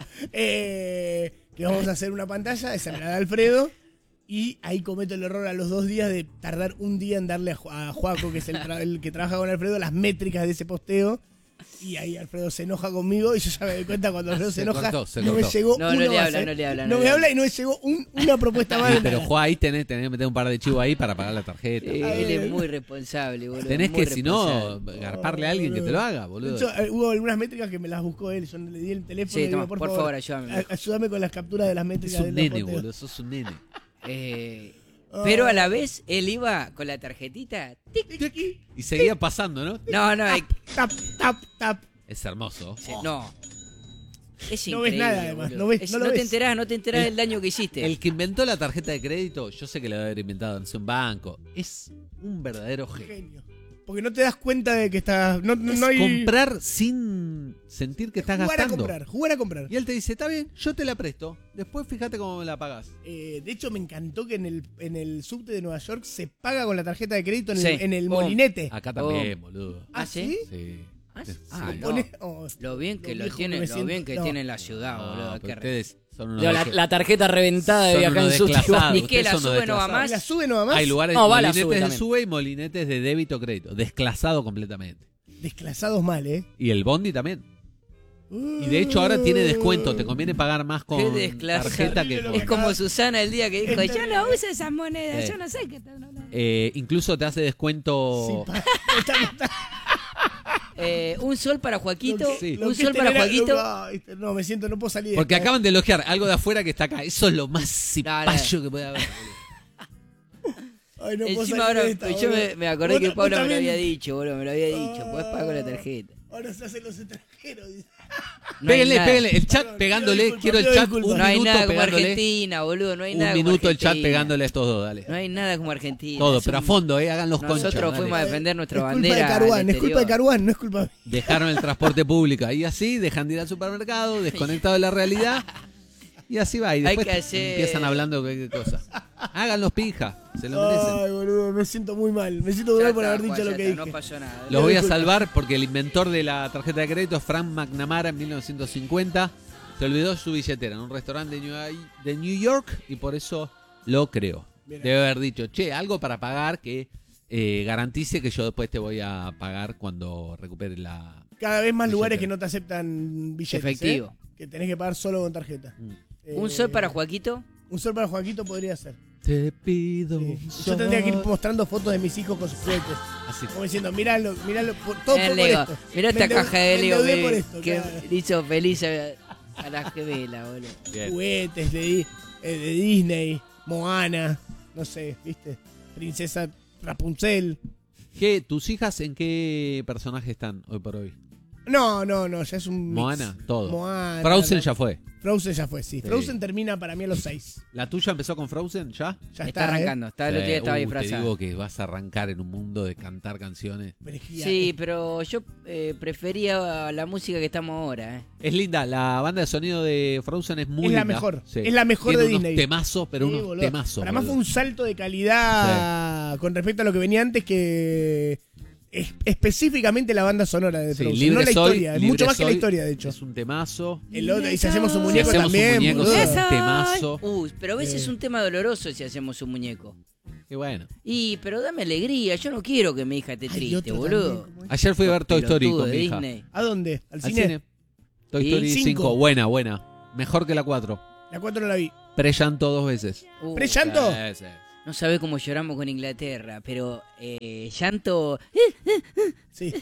Speaker 3: Que vamos a hacer una pantalla, esa me la da Alfredo. Y ahí cometo el error a los 2 días de tardar un día en darle a Juaco, que es el que trabaja con Alfredo, las métricas de ese posteo. Y ahí Alfredo se enoja conmigo y yo ya me doy cuenta cuando Alfredo se enoja.
Speaker 2: se
Speaker 3: no me
Speaker 2: cortó.
Speaker 3: llegó
Speaker 1: No,
Speaker 3: uno
Speaker 1: no le
Speaker 3: más,
Speaker 1: habla,
Speaker 3: ¿eh?
Speaker 1: no le habla,
Speaker 3: No
Speaker 1: no
Speaker 3: me
Speaker 1: le
Speaker 3: habla
Speaker 1: habla.
Speaker 3: y no me llegó una propuesta más.
Speaker 2: Sí,
Speaker 3: de
Speaker 2: pero
Speaker 3: nada.
Speaker 2: Juan, ahí tenés que meter un par de chivos ahí para pagar la tarjeta.
Speaker 1: Él es muy responsable, boludo.
Speaker 2: Tenés
Speaker 1: muy
Speaker 2: que, si no,
Speaker 1: responsable.
Speaker 2: garparle a alguien que te lo haga, boludo.
Speaker 3: De hecho, hubo algunas métricas que me las buscó él. Yo le di el teléfono
Speaker 1: Sí,
Speaker 3: y le digo,
Speaker 1: toma,
Speaker 3: por favor,
Speaker 1: ayúdame.
Speaker 3: ayúdame con las capturas de las
Speaker 2: Es
Speaker 3: métricas
Speaker 2: un
Speaker 3: de los
Speaker 2: nene,
Speaker 3: posteos.
Speaker 2: boludo, sos un nene.
Speaker 1: Pero a la vez él iba con la tarjetita. tic.
Speaker 2: Y seguía pasando, ¿no?
Speaker 1: No,
Speaker 3: Tap, tap, tap.
Speaker 2: Es hermoso.
Speaker 1: no. Es
Speaker 3: No ves
Speaker 1: increíble,
Speaker 3: nada, además,
Speaker 1: boludo.
Speaker 3: no ves- no lo
Speaker 1: te
Speaker 3: ves.
Speaker 1: enterás, no te enterás del daño que hiciste.
Speaker 2: El que inventó la tarjeta de crédito, yo sé que la debe haber inventado en un banco. Es un verdadero genio.
Speaker 3: Genio. Porque no te das cuenta de que estás. No,
Speaker 2: Es
Speaker 3: no hay.
Speaker 2: comprar sin sentir que estás
Speaker 3: jugar
Speaker 2: gastando.
Speaker 3: jugar a comprar.
Speaker 2: Y él te dice, está bien, yo te la presto. Después fíjate cómo me la pagas.
Speaker 3: De hecho, me encantó que en el subte de Nueva York se paga con la tarjeta de crédito
Speaker 1: Sí.
Speaker 3: en el
Speaker 1: Oh.
Speaker 3: molinete.
Speaker 2: Acá también, boludo.
Speaker 1: ¿Ah, sí?
Speaker 2: Sí.
Speaker 1: Ah,
Speaker 2: Sí.
Speaker 1: ah,
Speaker 2: Sí.
Speaker 1: no.
Speaker 3: Pone- oh,
Speaker 1: Lo bien que
Speaker 3: lo
Speaker 1: lo
Speaker 3: viejo
Speaker 1: tiene,
Speaker 3: que me
Speaker 1: lo
Speaker 3: siento.
Speaker 1: bien que
Speaker 3: No.
Speaker 1: tiene la ciudad,
Speaker 2: No,
Speaker 1: boludo.
Speaker 2: pero
Speaker 1: Qué
Speaker 2: ustedes son unos
Speaker 4: Digo, la tarjeta reventada de
Speaker 2: Son
Speaker 4: viajar en
Speaker 2: unos
Speaker 4: su
Speaker 2: desclasados.
Speaker 1: Ni que la
Speaker 2: Ustedes son unos
Speaker 1: sube no va
Speaker 2: desclasados.
Speaker 1: más.
Speaker 3: ¿La sube no va más?
Speaker 2: Hay lugares,
Speaker 4: No, va la
Speaker 2: molinetes
Speaker 4: sube
Speaker 2: de
Speaker 4: también.
Speaker 2: sube y molinetes de débito crédito. Desclasado completamente.
Speaker 3: Desclasados mal, ¿eh?
Speaker 2: Y el bondi también. Y de hecho ahora tiene descuento. Te conviene pagar más
Speaker 1: Qué
Speaker 2: con
Speaker 1: desclasado.
Speaker 2: tarjeta que
Speaker 3: Es
Speaker 2: con...
Speaker 1: Es como Susana el día que dijo,
Speaker 3: Es
Speaker 1: yo no uso esas monedas,
Speaker 2: Sí.
Speaker 1: yo no sé qué tal.
Speaker 2: Incluso te hace descuento...
Speaker 1: Un sol para Joaquito,
Speaker 2: Sí.
Speaker 3: Lo
Speaker 1: un
Speaker 3: que
Speaker 1: sol para
Speaker 3: tener-
Speaker 1: Joaquito.
Speaker 3: No, me siento, no puedo salir. de
Speaker 2: Porque
Speaker 3: esta,
Speaker 2: acaban de elogiar algo de afuera que está acá. Eso es lo más cipayo que puede haber.
Speaker 3: Ay, no puedo
Speaker 1: Encima
Speaker 3: salir
Speaker 1: ahora,
Speaker 3: de esta,
Speaker 1: yo
Speaker 3: boludo.
Speaker 1: me acordé que
Speaker 3: Vos
Speaker 1: Pablo me lo
Speaker 3: también.
Speaker 1: había dicho, boludo, me lo había dicho. Podés pagar con la tarjeta.
Speaker 3: Ahora se hacen los extranjeros. dice.
Speaker 1: No hay
Speaker 2: Péguenle,
Speaker 1: nada.
Speaker 2: péguenle. El chat
Speaker 3: Perdón,
Speaker 2: pegándole.
Speaker 3: pido
Speaker 2: Quiero el
Speaker 3: disculpas,
Speaker 2: chat
Speaker 3: pido
Speaker 2: un
Speaker 3: disculpas.
Speaker 1: No hay
Speaker 2: minuto
Speaker 1: nada como
Speaker 2: pegándole.
Speaker 1: Argentina, boludo, no hay
Speaker 2: Un
Speaker 1: nada como
Speaker 2: minuto el chat
Speaker 1: Argentina.
Speaker 2: pegándole a estos dos, dale.
Speaker 1: No hay nada como Argentina.
Speaker 2: Todo,
Speaker 1: Son-
Speaker 2: pero a fondo, hagan los conchas.
Speaker 1: Nosotros
Speaker 2: dale.
Speaker 1: fuimos a defender nuestra
Speaker 3: Es culpa
Speaker 1: bandera.
Speaker 3: de
Speaker 1: al
Speaker 3: Caruán, es culpa de
Speaker 1: exterior.
Speaker 3: Caruán, no es culpa mía.
Speaker 2: Dejaron el transporte público. Y así dejan de ir al supermercado, desconectado de la realidad. Y así va. Y
Speaker 1: Hay
Speaker 2: después
Speaker 1: que hacer-
Speaker 2: empiezan hablando de qué cosa. Háganlos pija. Se lo merecen.
Speaker 3: Ay, boludo, me siento muy mal. Me siento muy
Speaker 1: Ya
Speaker 3: mal por
Speaker 1: está,
Speaker 3: haber dicho
Speaker 1: Juan,
Speaker 3: lo
Speaker 1: ya
Speaker 3: que
Speaker 1: está,
Speaker 3: dije.
Speaker 1: No pasó nada.
Speaker 2: Los voy a
Speaker 3: Disculpa.
Speaker 2: salvar porque el inventor de la tarjeta de crédito es Frank McNamara en 1950. Se olvidó su billetera en un restaurante de New York y por eso lo creó.
Speaker 3: Mira.
Speaker 2: Debe haber dicho, che, algo para pagar que garantice que yo después te voy a pagar cuando recupere la...
Speaker 3: Cada vez más lugares
Speaker 2: Billetera.
Speaker 3: que no te aceptan billetes.
Speaker 1: Efectivo.
Speaker 3: Que tenés que pagar solo con tarjeta.
Speaker 1: Un sol para Joaquito.
Speaker 3: Un sol para Joaquito podría ser.
Speaker 2: Te pido
Speaker 3: Sí.
Speaker 2: un
Speaker 3: Yo tendría que ir
Speaker 2: sol.
Speaker 3: mostrando fotos de mis hijos con sus juguetes.
Speaker 2: Así.
Speaker 3: Como diciendo, miralo, todo
Speaker 1: El
Speaker 3: por
Speaker 1: Lego.
Speaker 3: esto.
Speaker 1: Mirá esta
Speaker 3: Me
Speaker 1: caja de Lego
Speaker 3: endeudé
Speaker 1: que,
Speaker 3: por esto,
Speaker 1: que
Speaker 3: claro.
Speaker 1: le hizo feliz a la gemela, boludo.
Speaker 2: Bien.
Speaker 3: Juguetes de Disney, Moana, no sé, ¿viste? Princesa Rapunzel.
Speaker 2: ¿Tus hijas en qué personaje están hoy por hoy?
Speaker 3: No, ya es un mix.
Speaker 2: Moana, todo.
Speaker 3: Moana,
Speaker 2: Frozen
Speaker 3: no.
Speaker 2: ya fue.
Speaker 3: Frozen ya fue, sí.
Speaker 2: Sí.
Speaker 3: Frozen termina para mí a los 6.
Speaker 2: ¿La tuya empezó con Frozen ya?
Speaker 3: Ya
Speaker 1: Está arrancando, está, el otro día estaba
Speaker 2: Te
Speaker 1: disfrazada.
Speaker 2: digo que vas a arrancar en un mundo de cantar canciones.
Speaker 1: Sí, pero yo prefería la música que estamos ahora,
Speaker 2: Es linda, la banda de sonido de Frozen es muy
Speaker 3: Es
Speaker 2: linda.
Speaker 3: la mejor,
Speaker 2: Sí.
Speaker 3: es la mejor
Speaker 2: Tiene
Speaker 3: de
Speaker 2: unos
Speaker 3: Disney.
Speaker 2: temazos, pero
Speaker 3: Sí,
Speaker 2: unos
Speaker 3: boludo.
Speaker 2: temazos.
Speaker 3: Para más fue
Speaker 2: boludo.
Speaker 3: un salto de calidad con respecto a lo que venía antes que específicamente la banda sonora de
Speaker 2: Sí,
Speaker 3: Frozen,
Speaker 2: Libre
Speaker 3: no la
Speaker 2: Soy,
Speaker 3: historia, es
Speaker 2: Libre
Speaker 3: mucho más que la
Speaker 2: Soy
Speaker 3: historia, de hecho.
Speaker 2: Es un temazo.
Speaker 3: El otro, y si hacemos un
Speaker 2: Si
Speaker 3: muñeco
Speaker 2: hacemos
Speaker 3: también,
Speaker 2: un muñeco,
Speaker 3: boludo.
Speaker 2: es un temazo.
Speaker 1: pero a veces es un tema doloroso si hacemos un muñeco.
Speaker 2: Y bueno.
Speaker 1: Pero dame alegría, yo no quiero que mi hija esté
Speaker 3: Hay
Speaker 1: triste,
Speaker 3: otro
Speaker 1: boludo.
Speaker 3: también, ¿cómo es?
Speaker 2: Ayer fui a ver Toy Story
Speaker 1: Pelotudo
Speaker 2: con
Speaker 1: de
Speaker 2: mi hija.
Speaker 1: Disney.
Speaker 3: ¿A dónde? ¿Al
Speaker 2: Al
Speaker 3: cine?
Speaker 2: cine. Toy
Speaker 1: ¿Y?
Speaker 2: Story 5.
Speaker 3: Cinco.
Speaker 2: Buena. Mejor que la 4.
Speaker 3: La 4 no la vi.
Speaker 2: Pre-llanto 2 veces.
Speaker 3: ¿Pre-llanto?
Speaker 2: Sí, sí.
Speaker 1: No sabe cómo lloramos con Inglaterra, pero llanto...
Speaker 3: Sí.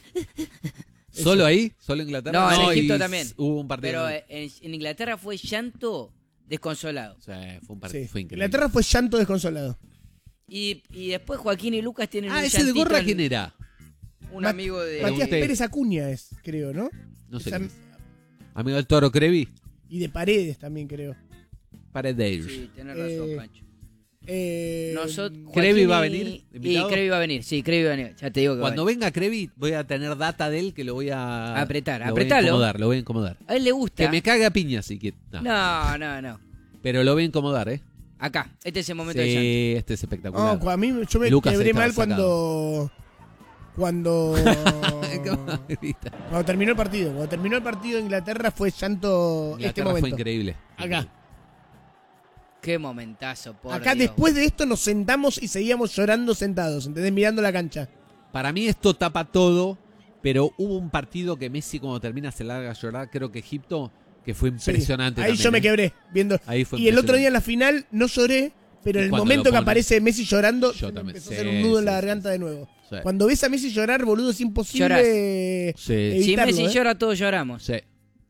Speaker 2: ¿Solo ahí? ¿Solo Inglaterra?
Speaker 1: No, en
Speaker 2: y
Speaker 1: Egipto también.
Speaker 2: Hubo un partido.
Speaker 1: Pero en Inglaterra fue llanto desconsolado.
Speaker 2: Sí, fue un partido.
Speaker 3: Sí.
Speaker 2: Fue increíble.
Speaker 3: Inglaterra fue llanto desconsolado.
Speaker 1: Y después Joaquín y Lucas tienen un
Speaker 2: ¿Ese de
Speaker 1: llantito
Speaker 2: gorra
Speaker 1: en-
Speaker 2: quién era?
Speaker 1: Un amigo de...
Speaker 3: Matías
Speaker 2: Pregunté.
Speaker 3: Pérez Acuña es, creo, ¿no?
Speaker 2: No sé.
Speaker 3: Esa-
Speaker 2: quién es. Amigo del Toro Crevi.
Speaker 3: Y de Paredes también, creo.
Speaker 2: Paredes.
Speaker 1: Sí, tenés razón,
Speaker 3: Eh,
Speaker 1: Pancho.
Speaker 3: Nosotros.
Speaker 2: ¿Crevi
Speaker 1: Joaquín
Speaker 2: va a
Speaker 1: y-
Speaker 2: venir,
Speaker 1: Y
Speaker 2: invitado?
Speaker 1: Crevi va a venir, sí, Crevi va a venir. Ya te digo que
Speaker 2: Cuando
Speaker 1: va a venir.
Speaker 2: venga Crevi, voy a tener data de él que lo voy a...
Speaker 1: Apretar,
Speaker 2: lo
Speaker 1: apretalo.
Speaker 2: Lo voy a incomodar.
Speaker 1: A él le gusta.
Speaker 2: Que me cague a piña, si quiere. No.
Speaker 1: No.
Speaker 2: Pero lo voy a incomodar, ¿eh?
Speaker 1: Acá, este es el momento de
Speaker 2: Sí,
Speaker 1: llanto.
Speaker 2: este es espectacular.
Speaker 3: No, a mí yo me
Speaker 2: Lucas
Speaker 3: quebré
Speaker 2: estaba
Speaker 3: mal cuando. Cuando. Cuando terminó el partido. Cuando terminó el partido de Inglaterra fue llanto este
Speaker 2: Inglaterra
Speaker 3: momento.
Speaker 2: fue increíble.
Speaker 3: Acá.
Speaker 1: Qué momentazo, por
Speaker 3: Acá
Speaker 1: Dios.
Speaker 3: después de esto nos sentamos y seguíamos llorando sentados, ¿entendés? Mirando la cancha.
Speaker 2: Para mí esto tapa todo, pero hubo un partido que Messi cuando termina se larga a llorar, creo que Egipto, que fue
Speaker 3: Sí.
Speaker 2: impresionante.
Speaker 3: Ahí
Speaker 2: también,
Speaker 3: yo me
Speaker 2: ¿eh?
Speaker 3: quebré viendo.
Speaker 2: Ahí fue
Speaker 3: Y el otro día en
Speaker 2: impresionante.
Speaker 3: la final no lloré, pero en el
Speaker 2: Cuando
Speaker 3: momento
Speaker 2: lo
Speaker 3: que
Speaker 2: ponen.
Speaker 3: aparece Messi llorando,
Speaker 2: Yo
Speaker 3: se me
Speaker 2: también.
Speaker 3: empezó a
Speaker 2: Sí,
Speaker 3: hacer un nudo en la
Speaker 2: sí,
Speaker 3: garganta
Speaker 2: sí.
Speaker 3: de nuevo.
Speaker 2: Sí.
Speaker 3: Cuando ves a Messi llorar, boludo, es imposible
Speaker 1: Llorás.
Speaker 2: Sí.
Speaker 1: Si
Speaker 3: evitarlo,
Speaker 1: Messi
Speaker 3: ¿eh?
Speaker 1: llora, todos lloramos.
Speaker 2: Sí.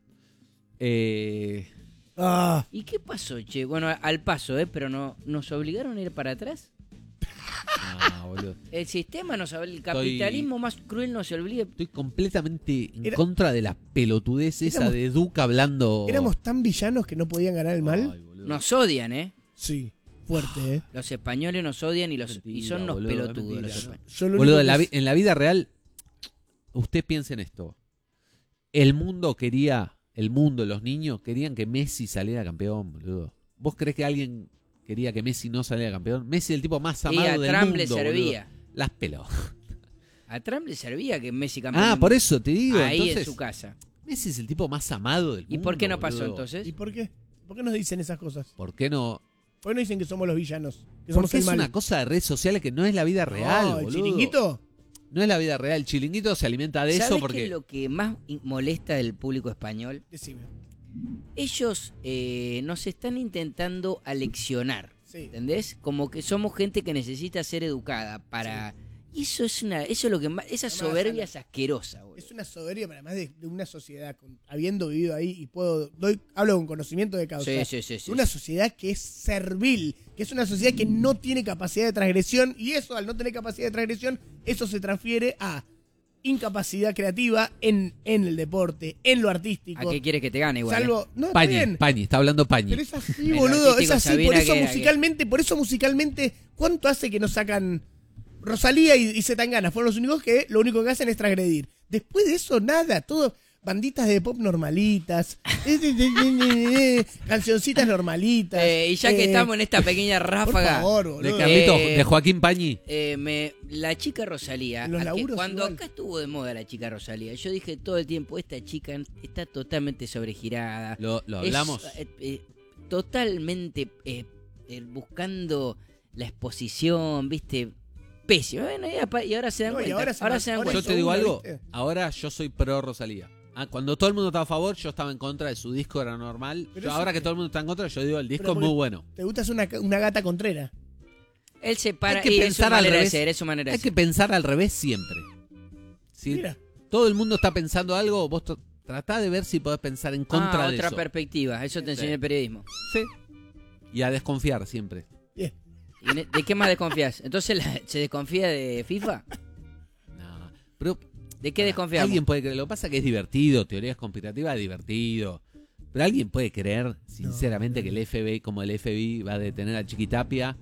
Speaker 3: Ah,
Speaker 1: ¿Y qué pasó, che? Bueno, al paso, pero no nos obligaron a ir para atrás.
Speaker 2: Boludo.
Speaker 1: El sistema nos el capitalismo más cruel nos obliga.
Speaker 2: Estoy completamente en
Speaker 3: Era-
Speaker 2: contra de la pelotudez esa
Speaker 3: Éramos-
Speaker 2: de Duca hablando.
Speaker 3: éramos tan villanos que no podían ganar el mal.
Speaker 2: Ay, boludo.
Speaker 1: Nos odian,
Speaker 3: Sí, fuerte, ¿eh?
Speaker 1: Los españoles nos odian y
Speaker 2: Mentira,
Speaker 1: son unos
Speaker 2: boludo,
Speaker 1: pelotudos
Speaker 2: mentira,
Speaker 1: los
Speaker 2: ¿no?
Speaker 1: españoles.
Speaker 3: Yo lo
Speaker 2: Boludo,
Speaker 3: único que
Speaker 2: en la vida real, usted piensa en esto. El mundo, los niños querían que Messi saliera campeón, boludo. ¿Vos crees que alguien quería que Messi no saliera campeón? Messi es el tipo más
Speaker 1: Y
Speaker 2: amado
Speaker 1: a
Speaker 2: del
Speaker 1: Trump
Speaker 2: mundo,
Speaker 1: le servía.
Speaker 2: boludo. Las pelos.
Speaker 1: A Trump le servía que Messi campeón.
Speaker 2: Ah,
Speaker 1: del
Speaker 2: por
Speaker 1: mundo.
Speaker 2: eso te digo.
Speaker 1: Ahí
Speaker 2: Entonces,
Speaker 1: en su casa.
Speaker 2: Messi es el tipo más amado del mundo.
Speaker 1: ¿Y por qué no pasó
Speaker 2: boludo.
Speaker 1: entonces?
Speaker 3: ¿Y por qué? ¿Por qué nos dicen esas cosas?
Speaker 2: ¿Por qué no?
Speaker 3: ¿Por qué no dicen que somos los villanos? Que somos
Speaker 2: Porque
Speaker 3: el
Speaker 2: es
Speaker 3: mal.
Speaker 2: una cosa de redes sociales que no es la vida real,
Speaker 3: No, ¿el
Speaker 2: boludo.
Speaker 3: chiringuito?
Speaker 2: No es la vida real. El chiringuito se alimenta de eso
Speaker 1: ¿Sabés qué
Speaker 2: porque...
Speaker 1: es lo que más molesta del público español?
Speaker 3: Decime.
Speaker 1: Ellos nos están intentando aleccionar.
Speaker 3: Sí.
Speaker 1: ¿Entendés? Como que somos gente que necesita ser educada para... Y eso es lo que más... Esa
Speaker 3: No me
Speaker 1: soberbia
Speaker 3: hagas
Speaker 1: es asquerosa, boludo.
Speaker 3: Es una soberbia, pero además de una sociedad, habiendo vivido ahí y hablo con conocimiento de causa.
Speaker 1: Sí.
Speaker 3: Una sociedad que es servil, que es una sociedad que no tiene capacidad de transgresión, y eso, al no tener capacidad de transgresión, eso se transfiere a incapacidad creativa en el deporte, en lo artístico.
Speaker 1: ¿A qué quieres que te gane igual?
Speaker 3: Salvo. No, está bien.
Speaker 2: Pañi, está hablando Pañi.
Speaker 3: Pero es así,
Speaker 1: En lo
Speaker 3: boludo, es
Speaker 1: artístico,
Speaker 3: así.
Speaker 1: Sabina,
Speaker 3: Por eso musicalmente, ¿cuánto hace que nos sacan Rosalía y Zetangana? Fueron los únicos que lo único que hacen es transgredir. Después de eso, nada, todo banditas de pop normalitas, cancioncitas normalitas.
Speaker 1: Y ya que estamos en esta pequeña
Speaker 3: por
Speaker 1: ráfaga,
Speaker 3: favor,
Speaker 2: De
Speaker 3: boludo.
Speaker 2: Carlitos,
Speaker 1: Eh,
Speaker 2: de Joaquín Pañi.
Speaker 1: la chica Rosalía,
Speaker 3: En los laburos
Speaker 1: cuando
Speaker 3: igual.
Speaker 1: acá estuvo de moda la chica Rosalía, yo dije todo el tiempo, esta chica está totalmente sobregirada.
Speaker 2: Lo
Speaker 1: Es,
Speaker 2: hablamos.
Speaker 1: totalmente buscando la exposición, ¿viste? Pésimo. Bueno, y ahora se dan
Speaker 3: No, y
Speaker 1: cuenta.
Speaker 3: ahora
Speaker 1: Se dan
Speaker 3: ahora
Speaker 2: Yo
Speaker 1: cuenta.
Speaker 2: te digo
Speaker 3: uno,
Speaker 2: algo.
Speaker 3: ¿viste?
Speaker 2: Ahora yo soy pro Rosalía. Cuando todo el mundo estaba a favor, yo estaba en contra de su disco, era normal.
Speaker 3: Pero
Speaker 2: Yo,
Speaker 3: eso
Speaker 2: ahora que
Speaker 3: que-
Speaker 2: todo el mundo está en contra, yo digo, el disco
Speaker 3: Pero
Speaker 2: es
Speaker 3: porque-
Speaker 2: muy bueno.
Speaker 3: Te gusta ser una gata contrera.
Speaker 1: Él se para
Speaker 2: Hay que
Speaker 1: y es su
Speaker 2: pensar al
Speaker 1: manera de
Speaker 2: revés.
Speaker 1: ser, es su manera de
Speaker 2: Hay
Speaker 1: ser.
Speaker 2: que pensar al revés siempre. Si
Speaker 3: Mira,
Speaker 2: todo el mundo está pensando algo, vos tratá de ver si podés pensar en contra de
Speaker 1: otra
Speaker 2: eso.
Speaker 1: perspectiva, eso te enseña
Speaker 2: Sí.
Speaker 1: el periodismo.
Speaker 2: Sí. Y a desconfiar siempre.
Speaker 3: bien.
Speaker 1: ¿Y ¿De qué más desconfías? Entonces, ¿se desconfía de FIFA?
Speaker 2: No. Pero
Speaker 1: ¿De qué desconfiamos?
Speaker 2: alguien puede creer. Lo que pasa es que es divertido. Teorías conspirativas es divertido. Pero alguien puede creer, sinceramente, que el FBI, como el FBI, va a detener a Chiquitapia.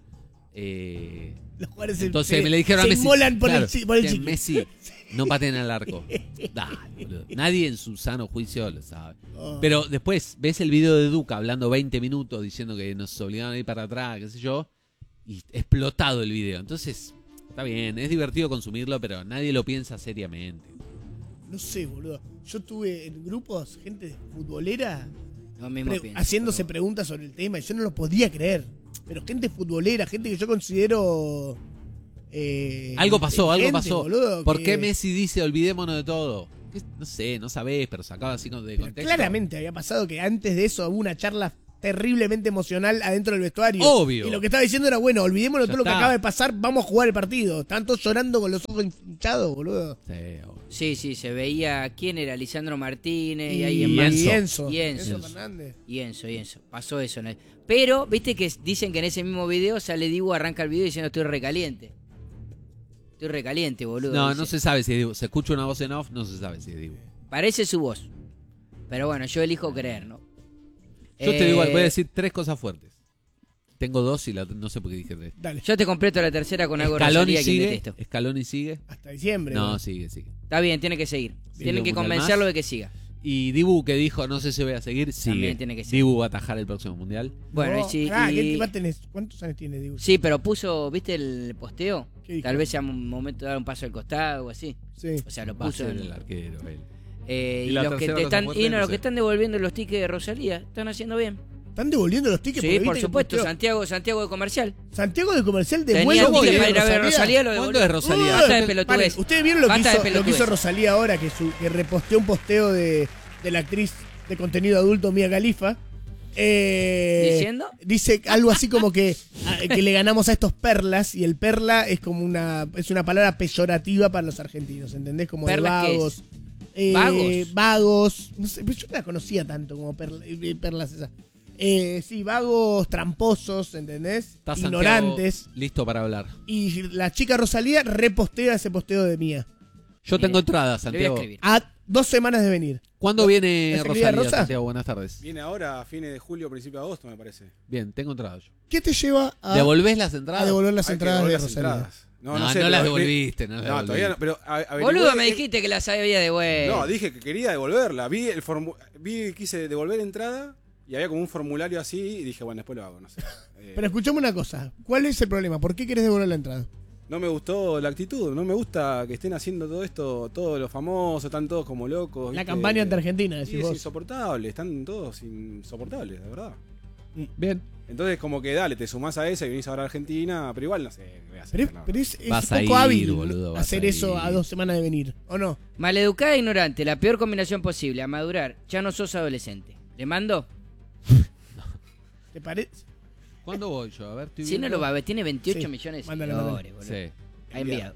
Speaker 3: Los jugadores
Speaker 2: Entonces me le dijeron a
Speaker 3: se
Speaker 2: Messi.
Speaker 3: inmolan por
Speaker 2: claro,
Speaker 3: el
Speaker 2: que
Speaker 3: chiqui.
Speaker 2: Messi no pateen al arco. Dale, boludo. Nadie en su sano juicio lo sabe.
Speaker 3: Oh.
Speaker 2: Pero después ves el video de Duca hablando 20 minutos diciendo que nos obligaron a ir para atrás, qué sé yo. Y explotado el video. Entonces, está bien, es divertido consumirlo, pero nadie lo piensa seriamente.
Speaker 3: No sé, boludo. Yo tuve en grupos gente futbolera
Speaker 1: Lo mismo pienso,
Speaker 3: haciéndose
Speaker 1: pero-
Speaker 3: preguntas sobre el tema y yo no lo podía creer. Pero gente futbolera, gente que yo considero...
Speaker 2: Algo pasó, algo
Speaker 3: inteligente,
Speaker 2: pasó.
Speaker 3: boludo,
Speaker 2: ¿Por
Speaker 3: que-
Speaker 2: qué Messi dice olvidémonos de todo? No sé, no sabés, pero sacaba así de
Speaker 3: Pero
Speaker 2: contexto.
Speaker 3: claramente había pasado que antes de eso hubo una charla terriblemente emocional adentro del vestuario.
Speaker 2: Obvio.
Speaker 3: Y lo que estaba diciendo era, bueno, olvidémonos
Speaker 2: Ya
Speaker 3: todo lo que
Speaker 2: está.
Speaker 3: acaba de pasar, vamos a jugar el partido. Estaban todos llorando con los ojos hinchados, boludo.
Speaker 2: Sí, obvio.
Speaker 1: Sí, se veía quién era Lisandro Martínez y,
Speaker 3: Y,
Speaker 1: alguien
Speaker 2: y
Speaker 1: más.
Speaker 3: Enzo.
Speaker 1: Y Enzo.
Speaker 3: Fernández.
Speaker 1: Y Enzo. Pasó eso. Pero, viste que dicen que en ese mismo video sale Dibu, arranca el video diciendo estoy recaliente. Estoy recaliente, boludo.
Speaker 2: No,
Speaker 1: dice.
Speaker 2: no se sabe si es Dibu. Se escucha una voz en off, no se sabe si es Dibu.
Speaker 1: Parece su voz. Pero bueno, yo elijo creer, ¿no?
Speaker 2: Yo te digo, voy a decir 3 cosas fuertes. Tengo 2 y no sé por qué dije 3.
Speaker 3: Dale,
Speaker 1: Yo te completo la tercera con algo de
Speaker 2: Scaloni
Speaker 1: Rosalía que
Speaker 2: sigue.
Speaker 1: detesto.
Speaker 2: Scaloni sigue.
Speaker 3: hasta diciembre.
Speaker 2: No,
Speaker 3: ¿no?
Speaker 2: sigue.
Speaker 1: Está bien, tiene que seguir. Tienen que
Speaker 2: un mundial
Speaker 1: convencerlo
Speaker 2: más.
Speaker 1: de que siga.
Speaker 2: Y Dibu, que dijo, no sé si voy a seguir, sigue.
Speaker 1: También tiene que seguir.
Speaker 2: Dibu va a atajar el próximo mundial.
Speaker 1: Bueno,
Speaker 3: No,
Speaker 1: y sí.
Speaker 3: pará, ¿qué
Speaker 1: y-
Speaker 3: edad tenés? ¿Cuántos años tiene, Dibu?
Speaker 1: Sí, pero puso, ¿viste el posteo?
Speaker 3: ¿Qué dijo?
Speaker 1: Tal vez sea un momento de dar un paso al costado o así.
Speaker 3: Sí.
Speaker 1: O sea, lo
Speaker 2: Va a
Speaker 1: puso
Speaker 2: ser
Speaker 1: en-
Speaker 2: el arquero, él.
Speaker 1: y
Speaker 2: la
Speaker 1: los que
Speaker 2: tercera
Speaker 1: te
Speaker 2: cosa
Speaker 1: están,
Speaker 2: fuerte,
Speaker 1: y no,
Speaker 2: no
Speaker 1: los
Speaker 2: sé.
Speaker 1: que están devolviendo los tickets de Rosalía están haciendo bien.
Speaker 3: ¿Están devolviendo los tickets?
Speaker 1: Sí,
Speaker 3: Porque
Speaker 1: por
Speaker 3: viste que
Speaker 1: supuesto,
Speaker 3: posteó-
Speaker 1: Santiago de Comercial.
Speaker 3: Santiago de Comercial
Speaker 1: Tenía
Speaker 3: devuelve
Speaker 1: ticket
Speaker 3: tickets
Speaker 1: para
Speaker 3: de
Speaker 1: ir a ver a Rosalía, lo
Speaker 2: ¿Cuándo
Speaker 1: devolvió.
Speaker 2: es Rosalía?
Speaker 1: Basta de
Speaker 3: Paren,
Speaker 1: pelotudez.
Speaker 3: ¿ustedes vieron lo que,
Speaker 1: Basta de
Speaker 3: hizo, lo que hizo
Speaker 1: pelotudez.
Speaker 3: Rosalía ahora? Que reposteó un posteo de la actriz de contenido adulto Mia Khalifa.
Speaker 1: ¿Diciendo?
Speaker 3: Dice algo así como que le ganamos a estos perlas, y el perla es como una palabra peyorativa para los argentinos, ¿entendés? Como de
Speaker 1: ¿Perlas qué
Speaker 3: vagos.
Speaker 1: ¿Vagos?
Speaker 3: Vagos. No sé, pero yo no la conocía tanto como perlas esas. Sí, vagos, tramposos, ¿entendés?
Speaker 2: Está Santiago
Speaker 3: Ignorantes.
Speaker 2: listo para hablar.
Speaker 3: Y la chica Rosalía repostea ese posteo de Mía.
Speaker 2: Yo tengo entradas,
Speaker 1: Le voy a
Speaker 2: Santiago.
Speaker 1: escribir.
Speaker 3: A 2 semanas de venir.
Speaker 2: ¿Cuándo viene
Speaker 3: ¿Es el día de
Speaker 2: Rosalía,
Speaker 3: Rosa?
Speaker 2: Santiago? Buenas tardes.
Speaker 6: Viene ahora a fines de julio, principio de agosto, me parece.
Speaker 2: Bien, tengo entradas yo.
Speaker 3: ¿Qué te lleva a
Speaker 2: ¿Devolvés las entradas?
Speaker 3: devolver las
Speaker 6: Hay que
Speaker 3: entradas de
Speaker 6: devolver las
Speaker 3: Rosalía?
Speaker 6: entradas.
Speaker 2: No,
Speaker 6: No sé,
Speaker 2: no
Speaker 6: pero-
Speaker 2: las devolviste. No, las
Speaker 6: No, todavía no,
Speaker 2: devolviste.
Speaker 6: pero averigüé-
Speaker 1: Boludo, me dijiste que las había devuelto.
Speaker 6: No, dije que quería devolverla. Quise devolver entrada y había como un formulario así y dije, bueno, después lo hago, no sé.
Speaker 3: Pero escuchame una cosa. ¿Cuál es el problema? ¿Por qué querés devolver la entrada?
Speaker 6: No me gustó la actitud, no me gusta que estén haciendo todo esto, todos los famosos, están todos como locos.
Speaker 3: La
Speaker 6: ¿viste?
Speaker 3: campaña ante Argentina,
Speaker 6: Sí,
Speaker 3: decís
Speaker 6: es
Speaker 3: vos.
Speaker 6: insoportable, están todos insoportables, de verdad.
Speaker 2: Bien.
Speaker 6: Entonces, como que dale, te sumás a esa y venís ahora a Argentina, pero igual no sé, qué voy a hacer,
Speaker 3: Pero es
Speaker 2: Vas a
Speaker 3: poco
Speaker 2: ir,
Speaker 3: hábil
Speaker 2: boludo, vas
Speaker 3: hacer
Speaker 2: a
Speaker 3: eso
Speaker 2: ir.
Speaker 3: a 2 semanas de venir, ¿o no?
Speaker 1: Maleducada e ignorante, la peor combinación posible. A madurar, ya no sos adolescente. ¿Le mando?
Speaker 3: ¿Te parece?
Speaker 2: ¿Cuándo voy yo? A ver, estoy
Speaker 1: Si no
Speaker 2: viendo.
Speaker 1: lo va a ver, tiene 28
Speaker 3: Sí,
Speaker 1: millones de
Speaker 3: mándalo,
Speaker 1: seguidores, boludo.
Speaker 2: Sí.
Speaker 1: Ha enviado.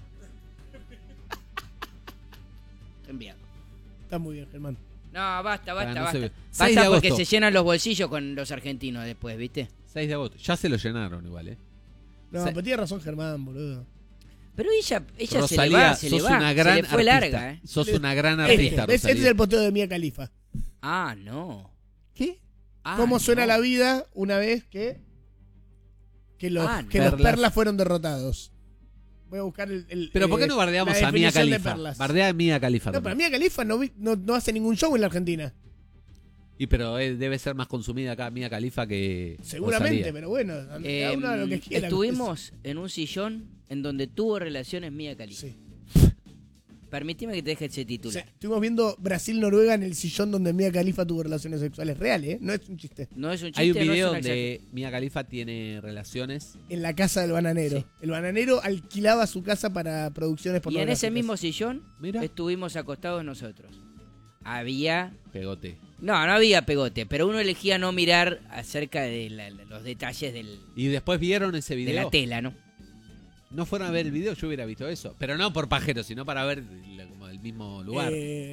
Speaker 1: Enviado.
Speaker 3: Está muy bien, Germán.
Speaker 1: No, basta,
Speaker 2: Pará, no
Speaker 1: basta.
Speaker 2: se ve. 6
Speaker 1: Basta
Speaker 2: de
Speaker 1: porque
Speaker 2: agosto.
Speaker 1: se llenan los bolsillos con los argentinos después, ¿viste?
Speaker 2: 6 de agosto. Ya se lo llenaron igual, ¿eh?
Speaker 3: No,
Speaker 2: Sí.
Speaker 3: pero tiene razón Germán, boludo.
Speaker 1: Pero ella se le
Speaker 2: Rosalía,
Speaker 1: va, se le
Speaker 2: sos
Speaker 1: va.
Speaker 2: una
Speaker 1: Se
Speaker 2: gran
Speaker 1: le fue
Speaker 2: artista.
Speaker 1: larga, ¿eh?
Speaker 2: Sos una gran
Speaker 3: Este
Speaker 2: artista,
Speaker 3: es
Speaker 2: Rosalía.
Speaker 3: el posteo de Mia Khalifa.
Speaker 1: Ah, no.
Speaker 2: ¿Qué?
Speaker 1: Ah,
Speaker 3: ¿Cómo suena
Speaker 1: no.
Speaker 3: la vida una vez que los,
Speaker 1: Ah, no.
Speaker 3: que los
Speaker 2: Perlas.
Speaker 3: perlas fueron derrotados? Voy a buscar el
Speaker 2: Pero ¿por qué no bardeamos
Speaker 3: la
Speaker 2: a Mia
Speaker 3: definición de
Speaker 2: Khalifa?
Speaker 3: perlas.
Speaker 2: Bardea a Mia Khalifa.
Speaker 3: No, pero
Speaker 2: también.
Speaker 3: Mia Khalifa no hace ningún show en la Argentina.
Speaker 2: Y pero debe ser más consumida acá Mia Khalifa que
Speaker 3: Seguramente,
Speaker 2: Rosalía.
Speaker 3: pero bueno, cada uno lo que quiera.
Speaker 1: Estuvimos en un sillón en donde tuvo relaciones Mia Khalifa.
Speaker 3: Sí.
Speaker 1: Permitime que te deje ese
Speaker 3: O
Speaker 1: título.
Speaker 3: sea, estuvimos viendo Brasil-Noruega en el sillón donde Mia Khalifa tuvo relaciones sexuales reales, ¿eh? No es un chiste.
Speaker 1: No es un chiste,
Speaker 2: Hay un
Speaker 1: no es
Speaker 2: video
Speaker 1: una
Speaker 2: donde Mia Khalifa tiene relaciones.
Speaker 3: En la casa del bananero.
Speaker 1: Sí.
Speaker 3: El bananero alquilaba su casa para producciones
Speaker 1: Y en
Speaker 3: pornográficas.
Speaker 1: ese mismo sillón
Speaker 2: Mira.
Speaker 1: estuvimos acostados nosotros. Había...
Speaker 2: Pegote.
Speaker 1: No había pegote, pero uno elegía no mirar acerca de los detalles
Speaker 2: Y después vieron ese
Speaker 1: de
Speaker 2: video.
Speaker 1: la tela, ¿no?
Speaker 2: No fueron a ver el video, yo hubiera visto eso. Pero no por pajero, sino para ver como el mismo lugar.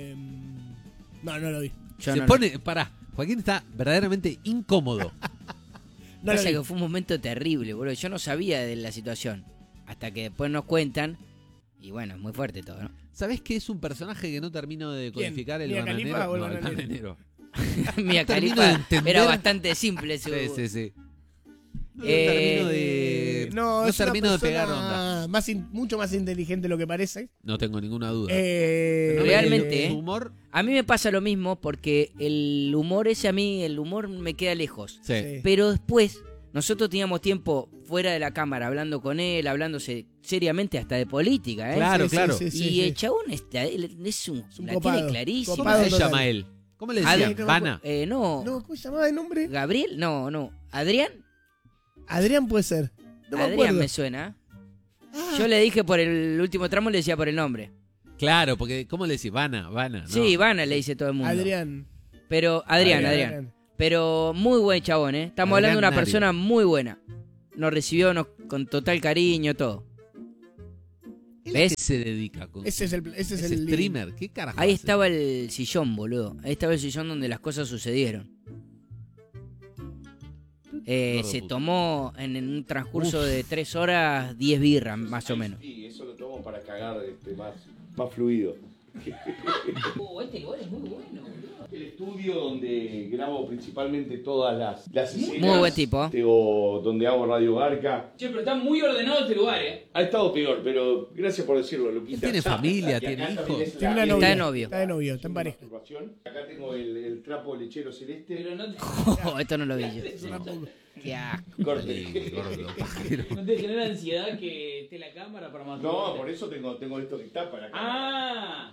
Speaker 3: No lo vi.
Speaker 1: Yo
Speaker 2: Se
Speaker 1: no,
Speaker 2: pone. Pará, Joaquín está verdaderamente incómodo.
Speaker 3: No lo
Speaker 1: Pasa
Speaker 3: vi.
Speaker 1: que fue un momento terrible, boludo. Yo no sabía de la situación. Hasta que después nos cuentan. Y bueno, es muy fuerte todo, ¿no?
Speaker 2: ¿Sabés qué es un personaje que no termino de
Speaker 3: ¿Quién?
Speaker 2: codificar? El
Speaker 3: ¿Mia
Speaker 2: bananero.
Speaker 3: Khalifa o el
Speaker 2: No,
Speaker 3: bananero?
Speaker 1: Mia
Speaker 2: termino
Speaker 1: Khalifa
Speaker 2: de entender.
Speaker 1: era bastante simple su...
Speaker 2: Sí. No
Speaker 1: Eh,
Speaker 2: termino de.
Speaker 3: No, es una
Speaker 2: termino de
Speaker 3: persona
Speaker 2: pegar onda.
Speaker 3: mucho más inteligente de lo que parece.
Speaker 2: No tengo ninguna duda.
Speaker 1: Realmente,
Speaker 2: Su
Speaker 1: ¿eh?
Speaker 2: humor.
Speaker 1: A mí me pasa lo mismo porque el humor ese a mí, el humor me queda lejos.
Speaker 2: Sí.
Speaker 3: Sí.
Speaker 1: Pero después, nosotros teníamos tiempo fuera de la cámara hablando con él, hablándose seriamente hasta de política, ¿eh?
Speaker 2: Claro,
Speaker 3: Sí, sí,
Speaker 2: claro.
Speaker 3: sí,
Speaker 1: Y
Speaker 3: sí.
Speaker 1: el chabón él es un
Speaker 3: un
Speaker 1: la
Speaker 3: copado.
Speaker 1: tiene clarísima.
Speaker 2: ¿Cómo
Speaker 3: Copado
Speaker 2: se
Speaker 3: total.
Speaker 2: llama él? ¿Cómo le
Speaker 1: Adrián,
Speaker 2: decían?
Speaker 3: no me
Speaker 2: Vana.
Speaker 1: No,
Speaker 3: No, ¿cómo se llamaba el nombre?
Speaker 1: Gabriel, no. ¿Adrián?
Speaker 3: Adrián puede ser. No me
Speaker 1: Adrián
Speaker 3: acuerdo.
Speaker 1: me suena.
Speaker 3: Ah,
Speaker 1: Yo le dije por el último tramo, le decía por el nombre.
Speaker 2: Claro, porque ¿cómo le decís? Vana. No.
Speaker 1: Sí, Ivana le dice todo el mundo.
Speaker 3: Adrián.
Speaker 1: Pero Adrián. Pero muy buen chabón, ¿eh? Estamos
Speaker 2: Adrián
Speaker 1: hablando de una
Speaker 2: Nario.
Speaker 1: persona muy buena. Nos recibió con total cariño, todo.
Speaker 2: ¿Él
Speaker 1: ¿Ves?
Speaker 2: a qué se dedica? Con...
Speaker 3: Ese es el
Speaker 2: ¿Es streamer? ¿Qué carajo
Speaker 1: Ahí
Speaker 2: hace?
Speaker 1: estaba el sillón, boludo. Ahí estaba el sillón donde las cosas sucedieron.
Speaker 2: Gordo
Speaker 1: Se
Speaker 2: puto.
Speaker 1: tomó en un transcurso de 3 horas 10 birras, más o menos.
Speaker 6: Y eso lo tomo
Speaker 7: cagar más fluido.
Speaker 1: Este lugar es muy bueno.
Speaker 7: El estudio donde grabo principalmente todas las escenas.
Speaker 1: Muy buen tipo.
Speaker 7: O donde hago Radio Garca.
Speaker 4: Che, pero está muy ordenado este lugar,
Speaker 7: Ha estado peor, pero gracias por decirlo, Luquita.
Speaker 2: Tiene familia,
Speaker 7: Y
Speaker 2: tiene
Speaker 7: acá
Speaker 2: hijos.
Speaker 7: también es
Speaker 3: Tiene
Speaker 7: la-
Speaker 3: una novia.
Speaker 1: Está de novio.
Speaker 3: Está de novio, está en pareja.
Speaker 7: Acá tengo el trapo lechero celeste.
Speaker 4: Pero no te,
Speaker 1: Esto no lo vi yo.
Speaker 3: Es una poco.
Speaker 1: Qué asco.
Speaker 7: Corte.
Speaker 2: Sí, gordo, pajero.
Speaker 4: no te genera ansiedad que esté la cámara para matar.
Speaker 7: No, por eso tengo esto que tapa la cámara.
Speaker 4: Ah,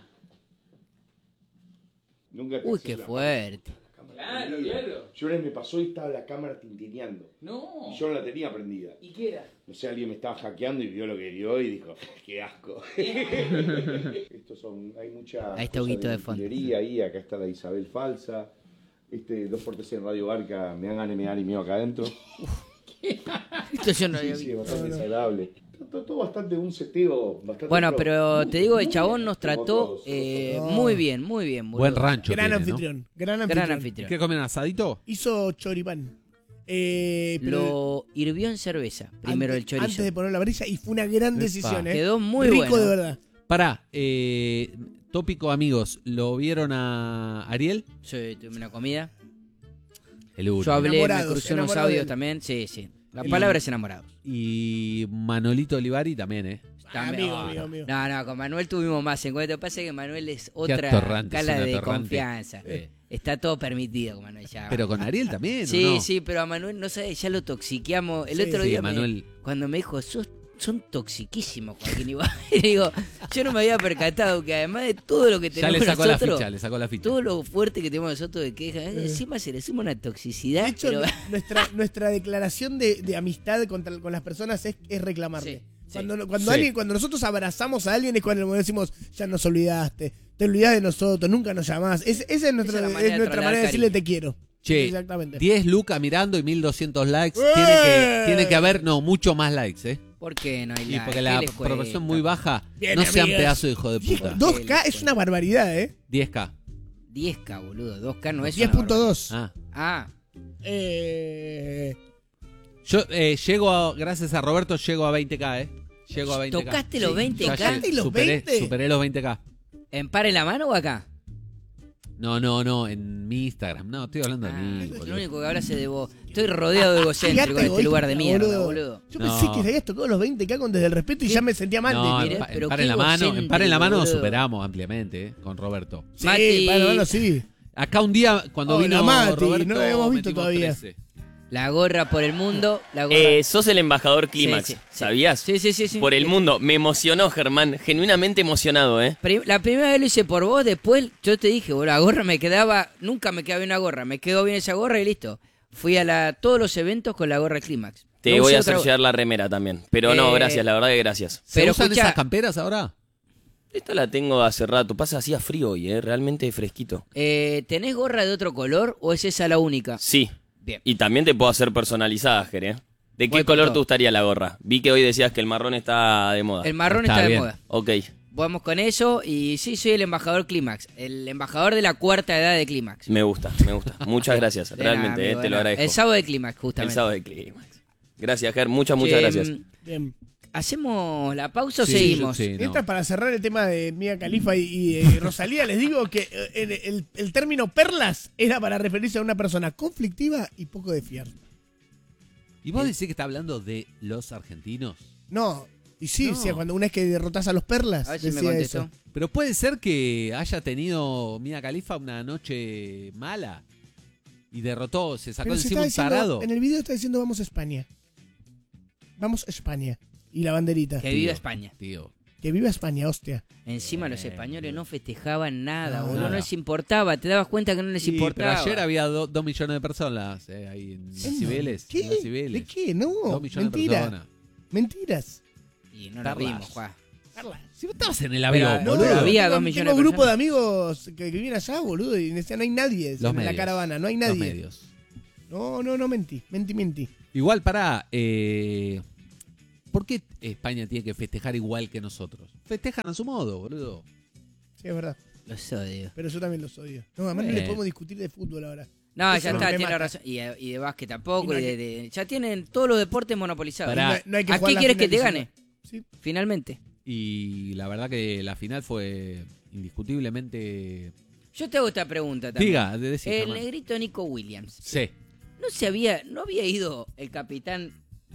Speaker 7: Nunca te
Speaker 1: Uy,
Speaker 7: haces
Speaker 1: qué
Speaker 7: la
Speaker 1: fuerte.
Speaker 7: cámara
Speaker 4: claro,
Speaker 7: prendida.
Speaker 4: claro.
Speaker 7: Yo una vez me pasó y estaba la cámara tintineando.
Speaker 4: No.
Speaker 7: Y yo no la tenía prendida.
Speaker 4: ¿Y qué era?
Speaker 7: No sé, alguien me estaba hackeando y vio lo que vio y dijo, qué asco. Estos son, hay mucha
Speaker 1: Ahí está
Speaker 7: cosa
Speaker 1: Huguito de fondo.
Speaker 7: utilería ahí, acá está la Isabel falsa. 2x3 en Radio Barca, me dan ganas de mear y meo acá adentro.
Speaker 1: Esto yo no
Speaker 7: Sí,
Speaker 1: había
Speaker 7: sí,
Speaker 1: visto.
Speaker 7: es bastante desagradable. Todo bastante un seteo bastante.
Speaker 1: Bueno,
Speaker 7: pro.
Speaker 1: pero te digo, el
Speaker 7: Muy
Speaker 1: chabón
Speaker 7: bien.
Speaker 1: nos
Speaker 7: Como
Speaker 1: trató
Speaker 7: todos,
Speaker 1: muy bien, muy bien.
Speaker 2: Buen
Speaker 1: boludo.
Speaker 2: rancho
Speaker 3: Gran
Speaker 2: tiene, ¿no?
Speaker 3: anfitrión. Gran anfitrión.
Speaker 1: Gran anfitrión.
Speaker 2: ¿Qué comen asadito?
Speaker 3: Hizo choripán. Pero
Speaker 1: Lo hirvió en cerveza, primero
Speaker 3: antes,
Speaker 1: el chorizo.
Speaker 3: Antes de poner la varilla y fue una gran decisión, ¿eh?
Speaker 1: Quedó muy
Speaker 3: Rico
Speaker 1: bueno.
Speaker 3: de verdad.
Speaker 2: Pará, tópico amigos, ¿lo vieron a Ariel?
Speaker 1: Sí, tuve una comida.
Speaker 2: El Uri.
Speaker 1: Yo hablé, me
Speaker 3: Enamorados,
Speaker 1: crucé unos
Speaker 3: enamorados de
Speaker 1: audios
Speaker 3: él.
Speaker 1: también. Sí, sí. La palabra es enamorados.
Speaker 2: Y Manolito Olivari también, ¿eh?
Speaker 1: También.
Speaker 3: Amigo.
Speaker 1: No, con Manuel tuvimos más encuentros. Lo que pasa es que Manuel es otra
Speaker 2: atorrante,
Speaker 1: escala
Speaker 2: es un
Speaker 1: de
Speaker 2: atorrante.
Speaker 1: confianza.
Speaker 2: Sí.
Speaker 1: Está todo permitido con Manuel ya.
Speaker 2: Pero con Ariel también, ¿o
Speaker 1: Sí,
Speaker 2: no?
Speaker 1: sí, pero a Manuel, no sé, ya lo toxiqueamos. El
Speaker 3: Sí,
Speaker 1: otro
Speaker 2: sí,
Speaker 1: día
Speaker 2: Manuel.
Speaker 1: cuando me dijo, son toxiquísimos, Joaquín Iván. Y digo, yo no me había percatado que además de todo lo que
Speaker 2: Ya
Speaker 1: tenemos
Speaker 2: le sacó la
Speaker 1: nosotros,
Speaker 2: ficha, le sacó la ficha.
Speaker 1: todo lo fuerte que tenemos nosotros de quejas, encima se le suma una toxicidad.
Speaker 3: De hecho,
Speaker 1: pero-
Speaker 3: nuestra declaración de amistad con las personas es reclamarle.
Speaker 1: Sí, sí.
Speaker 3: Cuando nosotros abrazamos a alguien es cuando le decimos, ya nos olvidaste, te olvidás de nosotros, nunca nos llamás. Esa es nuestra
Speaker 1: Esa es la manera de
Speaker 3: manera
Speaker 1: trasladar
Speaker 3: de decirle
Speaker 1: cariño.
Speaker 3: te quiero.
Speaker 2: Che,
Speaker 3: Exactamente.
Speaker 2: 10 lucas mirando y 1200 likes.
Speaker 3: ¡Eh!
Speaker 2: Tiene que haber, mucho más likes, ¿eh?
Speaker 1: ¿Por qué no hay
Speaker 2: Y
Speaker 1: like?
Speaker 2: porque
Speaker 1: ¿Qué
Speaker 2: la
Speaker 1: les cuesta?
Speaker 2: proporción muy baja.
Speaker 3: Bien,
Speaker 2: No sean
Speaker 3: amigos.
Speaker 2: pedazo de hijo de puta.
Speaker 3: 2K es una barbaridad, ¿eh?
Speaker 2: 10k.
Speaker 1: 10K, boludo. 2K no es una
Speaker 3: 10.2.
Speaker 2: Ah.
Speaker 1: Ah,
Speaker 2: Yo gracias a Roberto, llego a 20k, ¿eh? Llego a 20k.
Speaker 1: ¿tocaste los 20K?
Speaker 2: Ya
Speaker 3: ¿Tocaste los
Speaker 2: superé,
Speaker 3: 20?
Speaker 2: superé los 20k.
Speaker 1: ¿en par en la mano o acá?
Speaker 2: No, en mi Instagram. No, estoy hablando de mí.
Speaker 1: Lo
Speaker 2: boludo.
Speaker 1: único que hablas es de vos. Estoy rodeado de egocéntrico en
Speaker 3: Fíjate,
Speaker 1: este lugar de
Speaker 3: egoísta,
Speaker 1: mierda, boludo.
Speaker 3: Yo
Speaker 2: No.
Speaker 3: pensé que le habías tocado los 20K con Desde el Respeto y ya me sentía mal.
Speaker 2: No,
Speaker 1: Miré,
Speaker 2: en
Speaker 1: pero
Speaker 2: par
Speaker 1: qué
Speaker 2: en la mano,
Speaker 1: egocéntrico,
Speaker 2: superamos ampliamente, con Roberto.
Speaker 3: Sí,
Speaker 1: Mati.
Speaker 3: bueno, sí.
Speaker 2: Acá un día, cuando
Speaker 3: Hola,
Speaker 2: vino
Speaker 3: Mati,
Speaker 2: Roberto,
Speaker 3: no lo habíamos visto
Speaker 2: metimos
Speaker 3: todavía.
Speaker 2: 13.
Speaker 1: La gorra por el mundo. La gorra.
Speaker 8: Sos el embajador Clímax,
Speaker 1: Sí, sí, sí.
Speaker 8: ¿sabías?
Speaker 1: Sí.
Speaker 8: Por el mundo. Me emocionó, Germán. Genuinamente emocionado, ¿eh?
Speaker 1: La primera vez lo hice por vos, después yo te dije, boludo, la gorra me quedaba, nunca me quedaba bien una gorra, me quedó bien esa gorra y listo. Fui a todos los eventos con la gorra Clímax.
Speaker 8: Te
Speaker 1: No
Speaker 8: voy
Speaker 1: usé
Speaker 8: a
Speaker 1: otra
Speaker 8: hacer
Speaker 1: gorra.
Speaker 8: llegar la remera también. Pero no, gracias, la verdad que gracias.
Speaker 2: ¿Se
Speaker 1: Pero
Speaker 2: usan
Speaker 1: escuchá-
Speaker 2: esas camperas ahora?
Speaker 8: Esta la tengo hace rato. Pasa hacía frío hoy, ¿eh? Realmente fresquito.
Speaker 1: ¿Tenés gorra de otro color o es esa la única?
Speaker 8: Sí.
Speaker 1: Bien.
Speaker 8: Y también te puedo hacer personalizadas, Ger, ¿eh? ¿De
Speaker 1: Voy
Speaker 8: qué
Speaker 1: por
Speaker 8: color
Speaker 1: todo.
Speaker 8: te gustaría la gorra? Vi que hoy decías que el marrón está de moda.
Speaker 1: El marrón
Speaker 2: Está
Speaker 1: está de
Speaker 2: bien.
Speaker 1: moda.
Speaker 8: Ok.
Speaker 1: Vamos con eso y sí, soy el embajador Clímax, el embajador de la cuarta edad de Clímax.
Speaker 8: Me gusta. Muchas gracias.
Speaker 1: De nada,
Speaker 8: Realmente,
Speaker 1: amigo,
Speaker 8: te
Speaker 1: de
Speaker 8: lo
Speaker 1: nada.
Speaker 8: agradezco.
Speaker 1: El sábado de Clímax,
Speaker 8: El
Speaker 1: justamente.
Speaker 8: sábado de Clímax. Gracias, Ger. Muchas
Speaker 1: Che,
Speaker 8: gracias.
Speaker 3: Bien.
Speaker 1: ¿Hacemos la pausa o
Speaker 2: Sí,
Speaker 1: seguimos?
Speaker 2: sí, no.
Speaker 3: Mientras, para cerrar el tema de Mia Khalifa y de Rosalía, les digo que el término perlas era para referirse a una persona conflictiva y poco de fiar.
Speaker 2: ¿Y vos decís que está hablando de los argentinos?
Speaker 3: No, y sí,
Speaker 2: No.
Speaker 3: decía, cuando una vez que derrotás a los perlas,
Speaker 1: A ver si me
Speaker 3: decía
Speaker 1: contestó.
Speaker 3: eso.
Speaker 2: Pero puede ser que haya tenido Mia Khalifa una noche mala y derrotó, se sacó
Speaker 3: Pero se
Speaker 2: encima un
Speaker 3: está diciendo,
Speaker 2: tarado.
Speaker 3: en el video está diciendo vamos a España. Vamos a España. Y la banderita.
Speaker 1: Que viva España.
Speaker 2: Tío.
Speaker 3: Que viva España, hostia.
Speaker 1: Encima los españoles no festejaban nada,
Speaker 3: No,
Speaker 1: boludo.
Speaker 2: nada.
Speaker 1: No les importaba. Te dabas cuenta que no les
Speaker 2: Sí, pero
Speaker 1: importaba.
Speaker 2: ayer había 2 millones de personas ahí en las Cibeles.
Speaker 3: ¿Qué?
Speaker 2: en las Cibeles.
Speaker 3: ¿De qué? No,
Speaker 2: 2 millones de
Speaker 3: mentira.
Speaker 2: personas.
Speaker 3: Mentiras.
Speaker 1: Y no lo
Speaker 2: Perlas.
Speaker 1: vimos, Juan.
Speaker 2: Si vos estabas en el avión,
Speaker 1: Pero,
Speaker 2: boludo.
Speaker 1: no, había
Speaker 3: tengo,
Speaker 1: 2 millones
Speaker 3: tengo
Speaker 1: de
Speaker 3: un grupo de
Speaker 1: personas.
Speaker 3: amigos que viven allá, boludo, y decían, no hay nadie
Speaker 2: Los
Speaker 3: en la
Speaker 2: medios.
Speaker 3: caravana, no hay
Speaker 2: Los
Speaker 3: nadie.
Speaker 2: medios.
Speaker 3: No, mentí.
Speaker 2: Igual, pará. ¿Por qué España tiene que festejar igual que nosotros? Festejan a su modo, boludo.
Speaker 3: Sí, es verdad.
Speaker 1: Los odio.
Speaker 3: Pero yo también los odio. No, además no le podemos discutir de fútbol ahora.
Speaker 1: No,
Speaker 3: Eso
Speaker 1: ya
Speaker 3: es lo
Speaker 1: está,
Speaker 3: que
Speaker 1: tiene
Speaker 3: mata.
Speaker 1: razón. Y de básquet tampoco.
Speaker 3: Y no
Speaker 1: Y
Speaker 3: hay
Speaker 1: ya tienen todos los deportes monopolizados.
Speaker 2: Pará.
Speaker 3: No hay que
Speaker 1: ¿A
Speaker 3: jugar
Speaker 1: qué
Speaker 3: la
Speaker 1: quieres que te
Speaker 3: final
Speaker 1: gane?
Speaker 3: Sí.
Speaker 1: Finalmente.
Speaker 2: Y la verdad que la final fue indiscutiblemente...
Speaker 1: Yo te hago esta pregunta también.
Speaker 2: Diga, decí,
Speaker 1: El
Speaker 2: Germán.
Speaker 1: negrito Nico Williams.
Speaker 2: Sí.
Speaker 1: ¿No había ido el capitán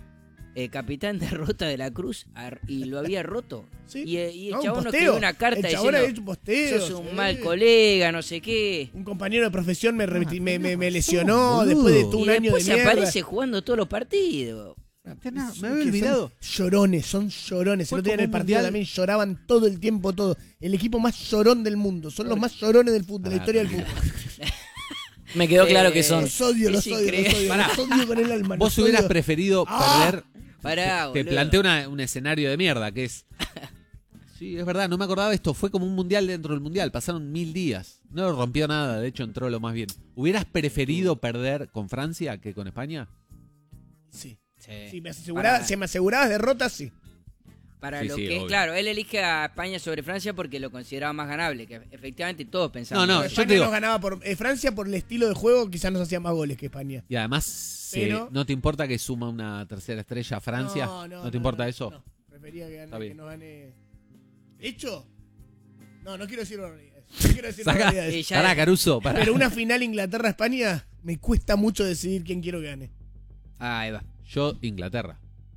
Speaker 1: de Rota de la Cruz y lo había roto?
Speaker 3: Sí.
Speaker 1: Y el
Speaker 3: No, un
Speaker 1: chabón nos
Speaker 3: posteo.
Speaker 1: escribió una carta
Speaker 3: El chabón había hecho
Speaker 1: diciendo,
Speaker 3: un posteo,
Speaker 1: sos un
Speaker 3: sí.
Speaker 1: mal colega, no sé qué.
Speaker 3: Un compañero de profesión me
Speaker 2: razón,
Speaker 3: lesionó
Speaker 2: boludo.
Speaker 3: después de todo
Speaker 1: Y
Speaker 3: un año de
Speaker 1: después se
Speaker 3: mierda.
Speaker 1: aparece jugando todos los partidos.
Speaker 2: Me había olvidado.
Speaker 3: Son llorones.
Speaker 2: Fue
Speaker 3: El otro día en
Speaker 2: como
Speaker 3: el
Speaker 2: un
Speaker 3: partido
Speaker 2: mundial.
Speaker 3: también lloraban todo el tiempo, todo. El equipo más llorón del mundo. Son los más llorones del fútbol, de la historia del fútbol.
Speaker 4: Me quedó claro que son.
Speaker 3: Los odio,
Speaker 1: Es
Speaker 3: los odio, los
Speaker 1: increíble.
Speaker 3: odio.
Speaker 2: Pará.
Speaker 3: Los odio con el alma.
Speaker 2: Vos
Speaker 3: los
Speaker 2: hubieras
Speaker 3: odio.
Speaker 2: preferido perder...
Speaker 1: Pará,
Speaker 2: Te
Speaker 1: boludo.
Speaker 2: planteo un escenario de mierda, que es... Sí, es verdad, no me acordaba de esto. Fue como un mundial dentro del mundial. Pasaron 1000 días. No lo rompió nada, de hecho entró lo más bien. ¿Hubieras preferido perder con Francia que con España?
Speaker 3: Sí.
Speaker 1: Sí.
Speaker 3: Si me
Speaker 1: Para-
Speaker 3: asegurabas derrotas, sí.
Speaker 1: Para
Speaker 2: Sí,
Speaker 1: lo
Speaker 2: sí,
Speaker 1: que
Speaker 2: obvio.
Speaker 1: claro, él elige a España sobre Francia porque lo consideraba más ganable, que efectivamente todos pensaban.
Speaker 2: No,
Speaker 3: Pero
Speaker 2: yo
Speaker 3: España
Speaker 2: te digo-
Speaker 3: nos ganaba por Francia por el estilo de juego, quizás nos hacía más goles que España.
Speaker 2: Y además,
Speaker 3: Pero-
Speaker 2: ¿no te importa que suma una tercera estrella a Francia? ¿No te importa eso?
Speaker 3: No. Prefería que,
Speaker 2: Está bien.
Speaker 3: no gane. De hecho, no quiero decir barbaridades. No quiero decir
Speaker 2: Saca.
Speaker 3: barbaridades.
Speaker 1: Y ya-
Speaker 2: Pará, Caruso, pará.
Speaker 3: Pero una final Inglaterra-España me cuesta mucho decidir quién quiero que gane.
Speaker 1: Ahí va.
Speaker 2: Yo, Inglaterra.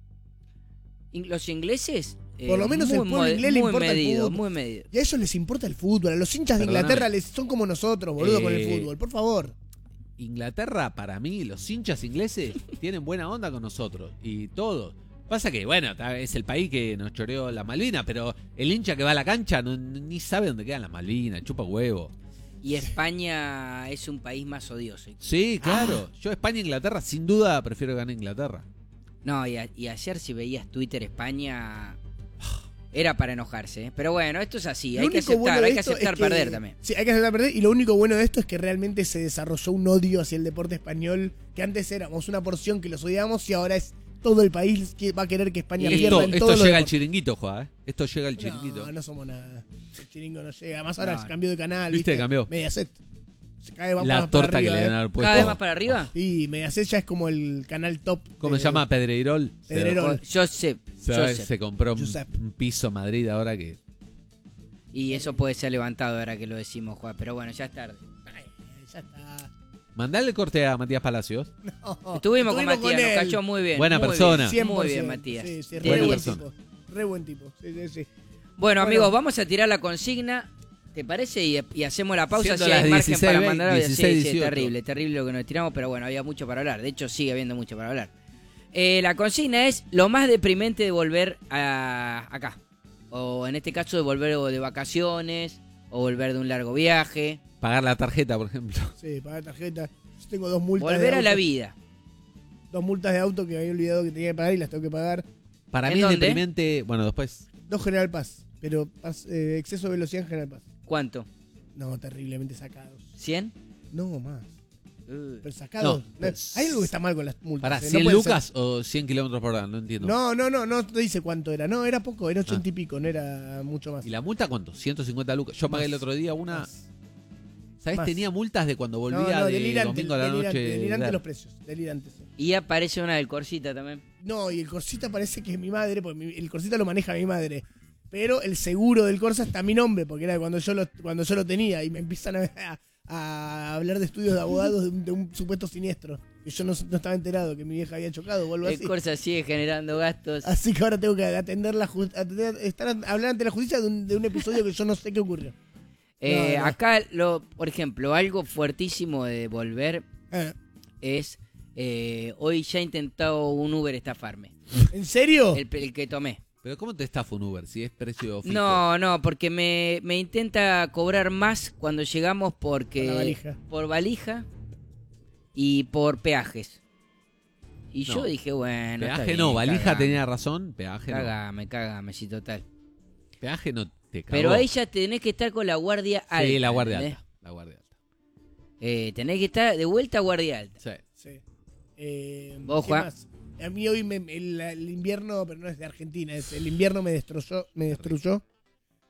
Speaker 1: Los ingleses
Speaker 3: Por lo menos
Speaker 1: muy
Speaker 3: el pueblo inglés le
Speaker 1: muy
Speaker 3: importa el
Speaker 1: medido,
Speaker 3: fútbol.
Speaker 1: muy medido.
Speaker 3: Y a ellos les importa el fútbol. A los hinchas de
Speaker 2: Perdóname.
Speaker 3: Inglaterra son como nosotros, boludo, con el fútbol. Por favor.
Speaker 2: Inglaterra, para mí, los hinchas ingleses tienen buena onda con nosotros. Y todos. Pasa que, bueno, es el país que nos choreó la Malvina, pero el hincha que va a la cancha ni sabe dónde quedan las Malvinas, chupa huevo.
Speaker 1: Y España es un país más odioso.
Speaker 2: Sí, claro. Yo, España e Inglaterra, sin duda, prefiero que gane Inglaterra.
Speaker 1: No, y ayer si veías Twitter España era para enojarse, ¿eh? Pero bueno, esto es así,
Speaker 3: Lo
Speaker 1: hay que
Speaker 3: único bueno
Speaker 1: aceptar,
Speaker 3: de
Speaker 1: hay que
Speaker 3: esto es
Speaker 1: aceptar perder también.
Speaker 3: Sí, hay que aceptar perder. Y lo único bueno de esto es que realmente se desarrolló un odio hacia el deporte español, que antes éramos una porción que los odiábamos y ahora es todo el país que va a querer que España
Speaker 1: Y
Speaker 3: pierda en
Speaker 2: Esto
Speaker 3: todos los
Speaker 2: llega al
Speaker 3: deportes.
Speaker 2: chiringuito, Juan, ¿eh? Esto llega al chiringuito.
Speaker 3: No somos nada. El chiringo no llega. Además ahora
Speaker 1: No.
Speaker 3: se cambió de canal.
Speaker 2: ¿Viste? Cambió.
Speaker 3: Mediaset. Se cae más
Speaker 2: La
Speaker 3: para
Speaker 2: torta
Speaker 3: arriba,
Speaker 2: que le dan al puesto.
Speaker 1: ¿Cada vez más para arriba?
Speaker 3: Sí, Mediaset ya es como el canal top.
Speaker 2: ¿Cómo se llama? Pedrerol.
Speaker 3: Pedrerol.
Speaker 1: Josep.
Speaker 2: Se compró
Speaker 3: Josep.
Speaker 2: un piso Madrid ahora que...
Speaker 1: Y eso puede ser levantado ahora que lo decimos, Juan. Pero bueno, ya es tarde.
Speaker 3: Ya está.
Speaker 2: Mandale el corte a Matías Palacios.
Speaker 3: No,
Speaker 1: Estuvimos con Matías, nos
Speaker 3: él.
Speaker 1: cayó muy bien.
Speaker 2: Buena
Speaker 1: muy
Speaker 2: persona.
Speaker 1: bien,
Speaker 3: 100%.
Speaker 1: muy bien, Matías.
Speaker 3: Sí, sí,
Speaker 1: Tiene-
Speaker 3: re buen
Speaker 2: persona.
Speaker 3: tipo. Re buen tipo. Sí, sí, sí.
Speaker 1: Bueno,
Speaker 3: Bueno.
Speaker 1: amigos, vamos a tirar la consigna. ¿Te parece? Y hacemos la pausa
Speaker 2: Siendo
Speaker 1: si hay
Speaker 2: las
Speaker 1: margen
Speaker 2: 16,
Speaker 1: para mandar audio.
Speaker 2: 16,
Speaker 1: Sí,
Speaker 2: 18.
Speaker 1: terrible, terrible lo que nos tiramos, pero bueno, había mucho para hablar. De hecho, sigue habiendo mucho para hablar. La consigna es lo más deprimente de volver acá. O en este caso, de volver de vacaciones, o volver de un largo viaje.
Speaker 2: Pagar la tarjeta, por ejemplo.
Speaker 3: Sí, pagar tarjeta. Yo tengo 2 multas.
Speaker 1: Volver
Speaker 3: de
Speaker 1: a la
Speaker 3: auto.
Speaker 1: vida.
Speaker 3: 2 multas de auto que me había olvidado que tenía que pagar y las tengo que pagar.
Speaker 2: Para
Speaker 1: ¿En
Speaker 2: mí es
Speaker 1: dónde?
Speaker 2: deprimente... Bueno, después...
Speaker 3: 2 General Paz. Pero exceso de velocidad en General Paz.
Speaker 1: ¿Cuánto?
Speaker 3: No, terriblemente sacados.
Speaker 1: ¿100?
Speaker 3: No, más.
Speaker 1: Uh.
Speaker 3: Pero sacados.
Speaker 2: No,
Speaker 3: Hay algo que está mal con las multas.
Speaker 2: ¿Para
Speaker 3: no
Speaker 2: 100
Speaker 3: puede
Speaker 2: lucas o 100 kilómetros por hora? No entiendo.
Speaker 3: ser. No te dice cuánto era. No, era poco, era 80
Speaker 2: Ah.
Speaker 3: y pico, no era mucho más.
Speaker 2: ¿Y la multa cuánto? 150 lucas. Yo pagué
Speaker 3: Más.
Speaker 2: el otro día una...
Speaker 3: Más.
Speaker 2: ¿Sabes?
Speaker 3: Más.
Speaker 2: Tenía multas de cuando volvía de
Speaker 3: delirante,
Speaker 2: domingo a la noche.
Speaker 3: delirante los precios. Delirante, sí.
Speaker 1: Y aparece una del Corsita también.
Speaker 3: No, y el Corsita parece que es mi madre, porque el Corsita lo maneja mi madre. Pero el seguro del Corsa está a mi nombre, porque era cuando yo lo tenía, y me empiezan a hablar de estudios de abogados de un supuesto siniestro. Y yo no estaba enterado que mi vieja había chocado o algo
Speaker 1: El
Speaker 3: así.
Speaker 1: Corsa sigue generando gastos.
Speaker 3: Así que ahora tengo que atender hablar ante la justicia de un episodio que yo no sé qué ocurrió. No.
Speaker 1: Acá, por ejemplo, algo fuertísimo de volver es... hoy ya he intentado un Uber estafarme.
Speaker 3: ¿En serio?
Speaker 1: El que tomé.
Speaker 2: Pero ¿cómo te estafa un Uber si es precio fijo?
Speaker 1: No, porque me intenta cobrar más cuando llegamos porque...
Speaker 3: Por la valija.
Speaker 1: Por valija y por peajes. Y
Speaker 2: No.
Speaker 1: yo dije, bueno, está
Speaker 2: Peaje
Speaker 1: bien,
Speaker 2: no, valija
Speaker 1: cagame,
Speaker 2: tenía razón, peaje no.
Speaker 1: Cagame, sí, total.
Speaker 2: Peaje no te cagó.
Speaker 1: Pero ahí ya tenés que estar con la guardia alta.
Speaker 2: Sí, la guardia
Speaker 1: ¿entendés?
Speaker 2: alta. La guardia alta.
Speaker 1: Tenés que estar de vuelta a guardia alta.
Speaker 2: Sí.
Speaker 3: Sí.
Speaker 1: ¿Vos,
Speaker 3: ¿qué
Speaker 1: Juan?
Speaker 3: más? A mí hoy el invierno, pero no es de Argentina, el invierno me destruyó.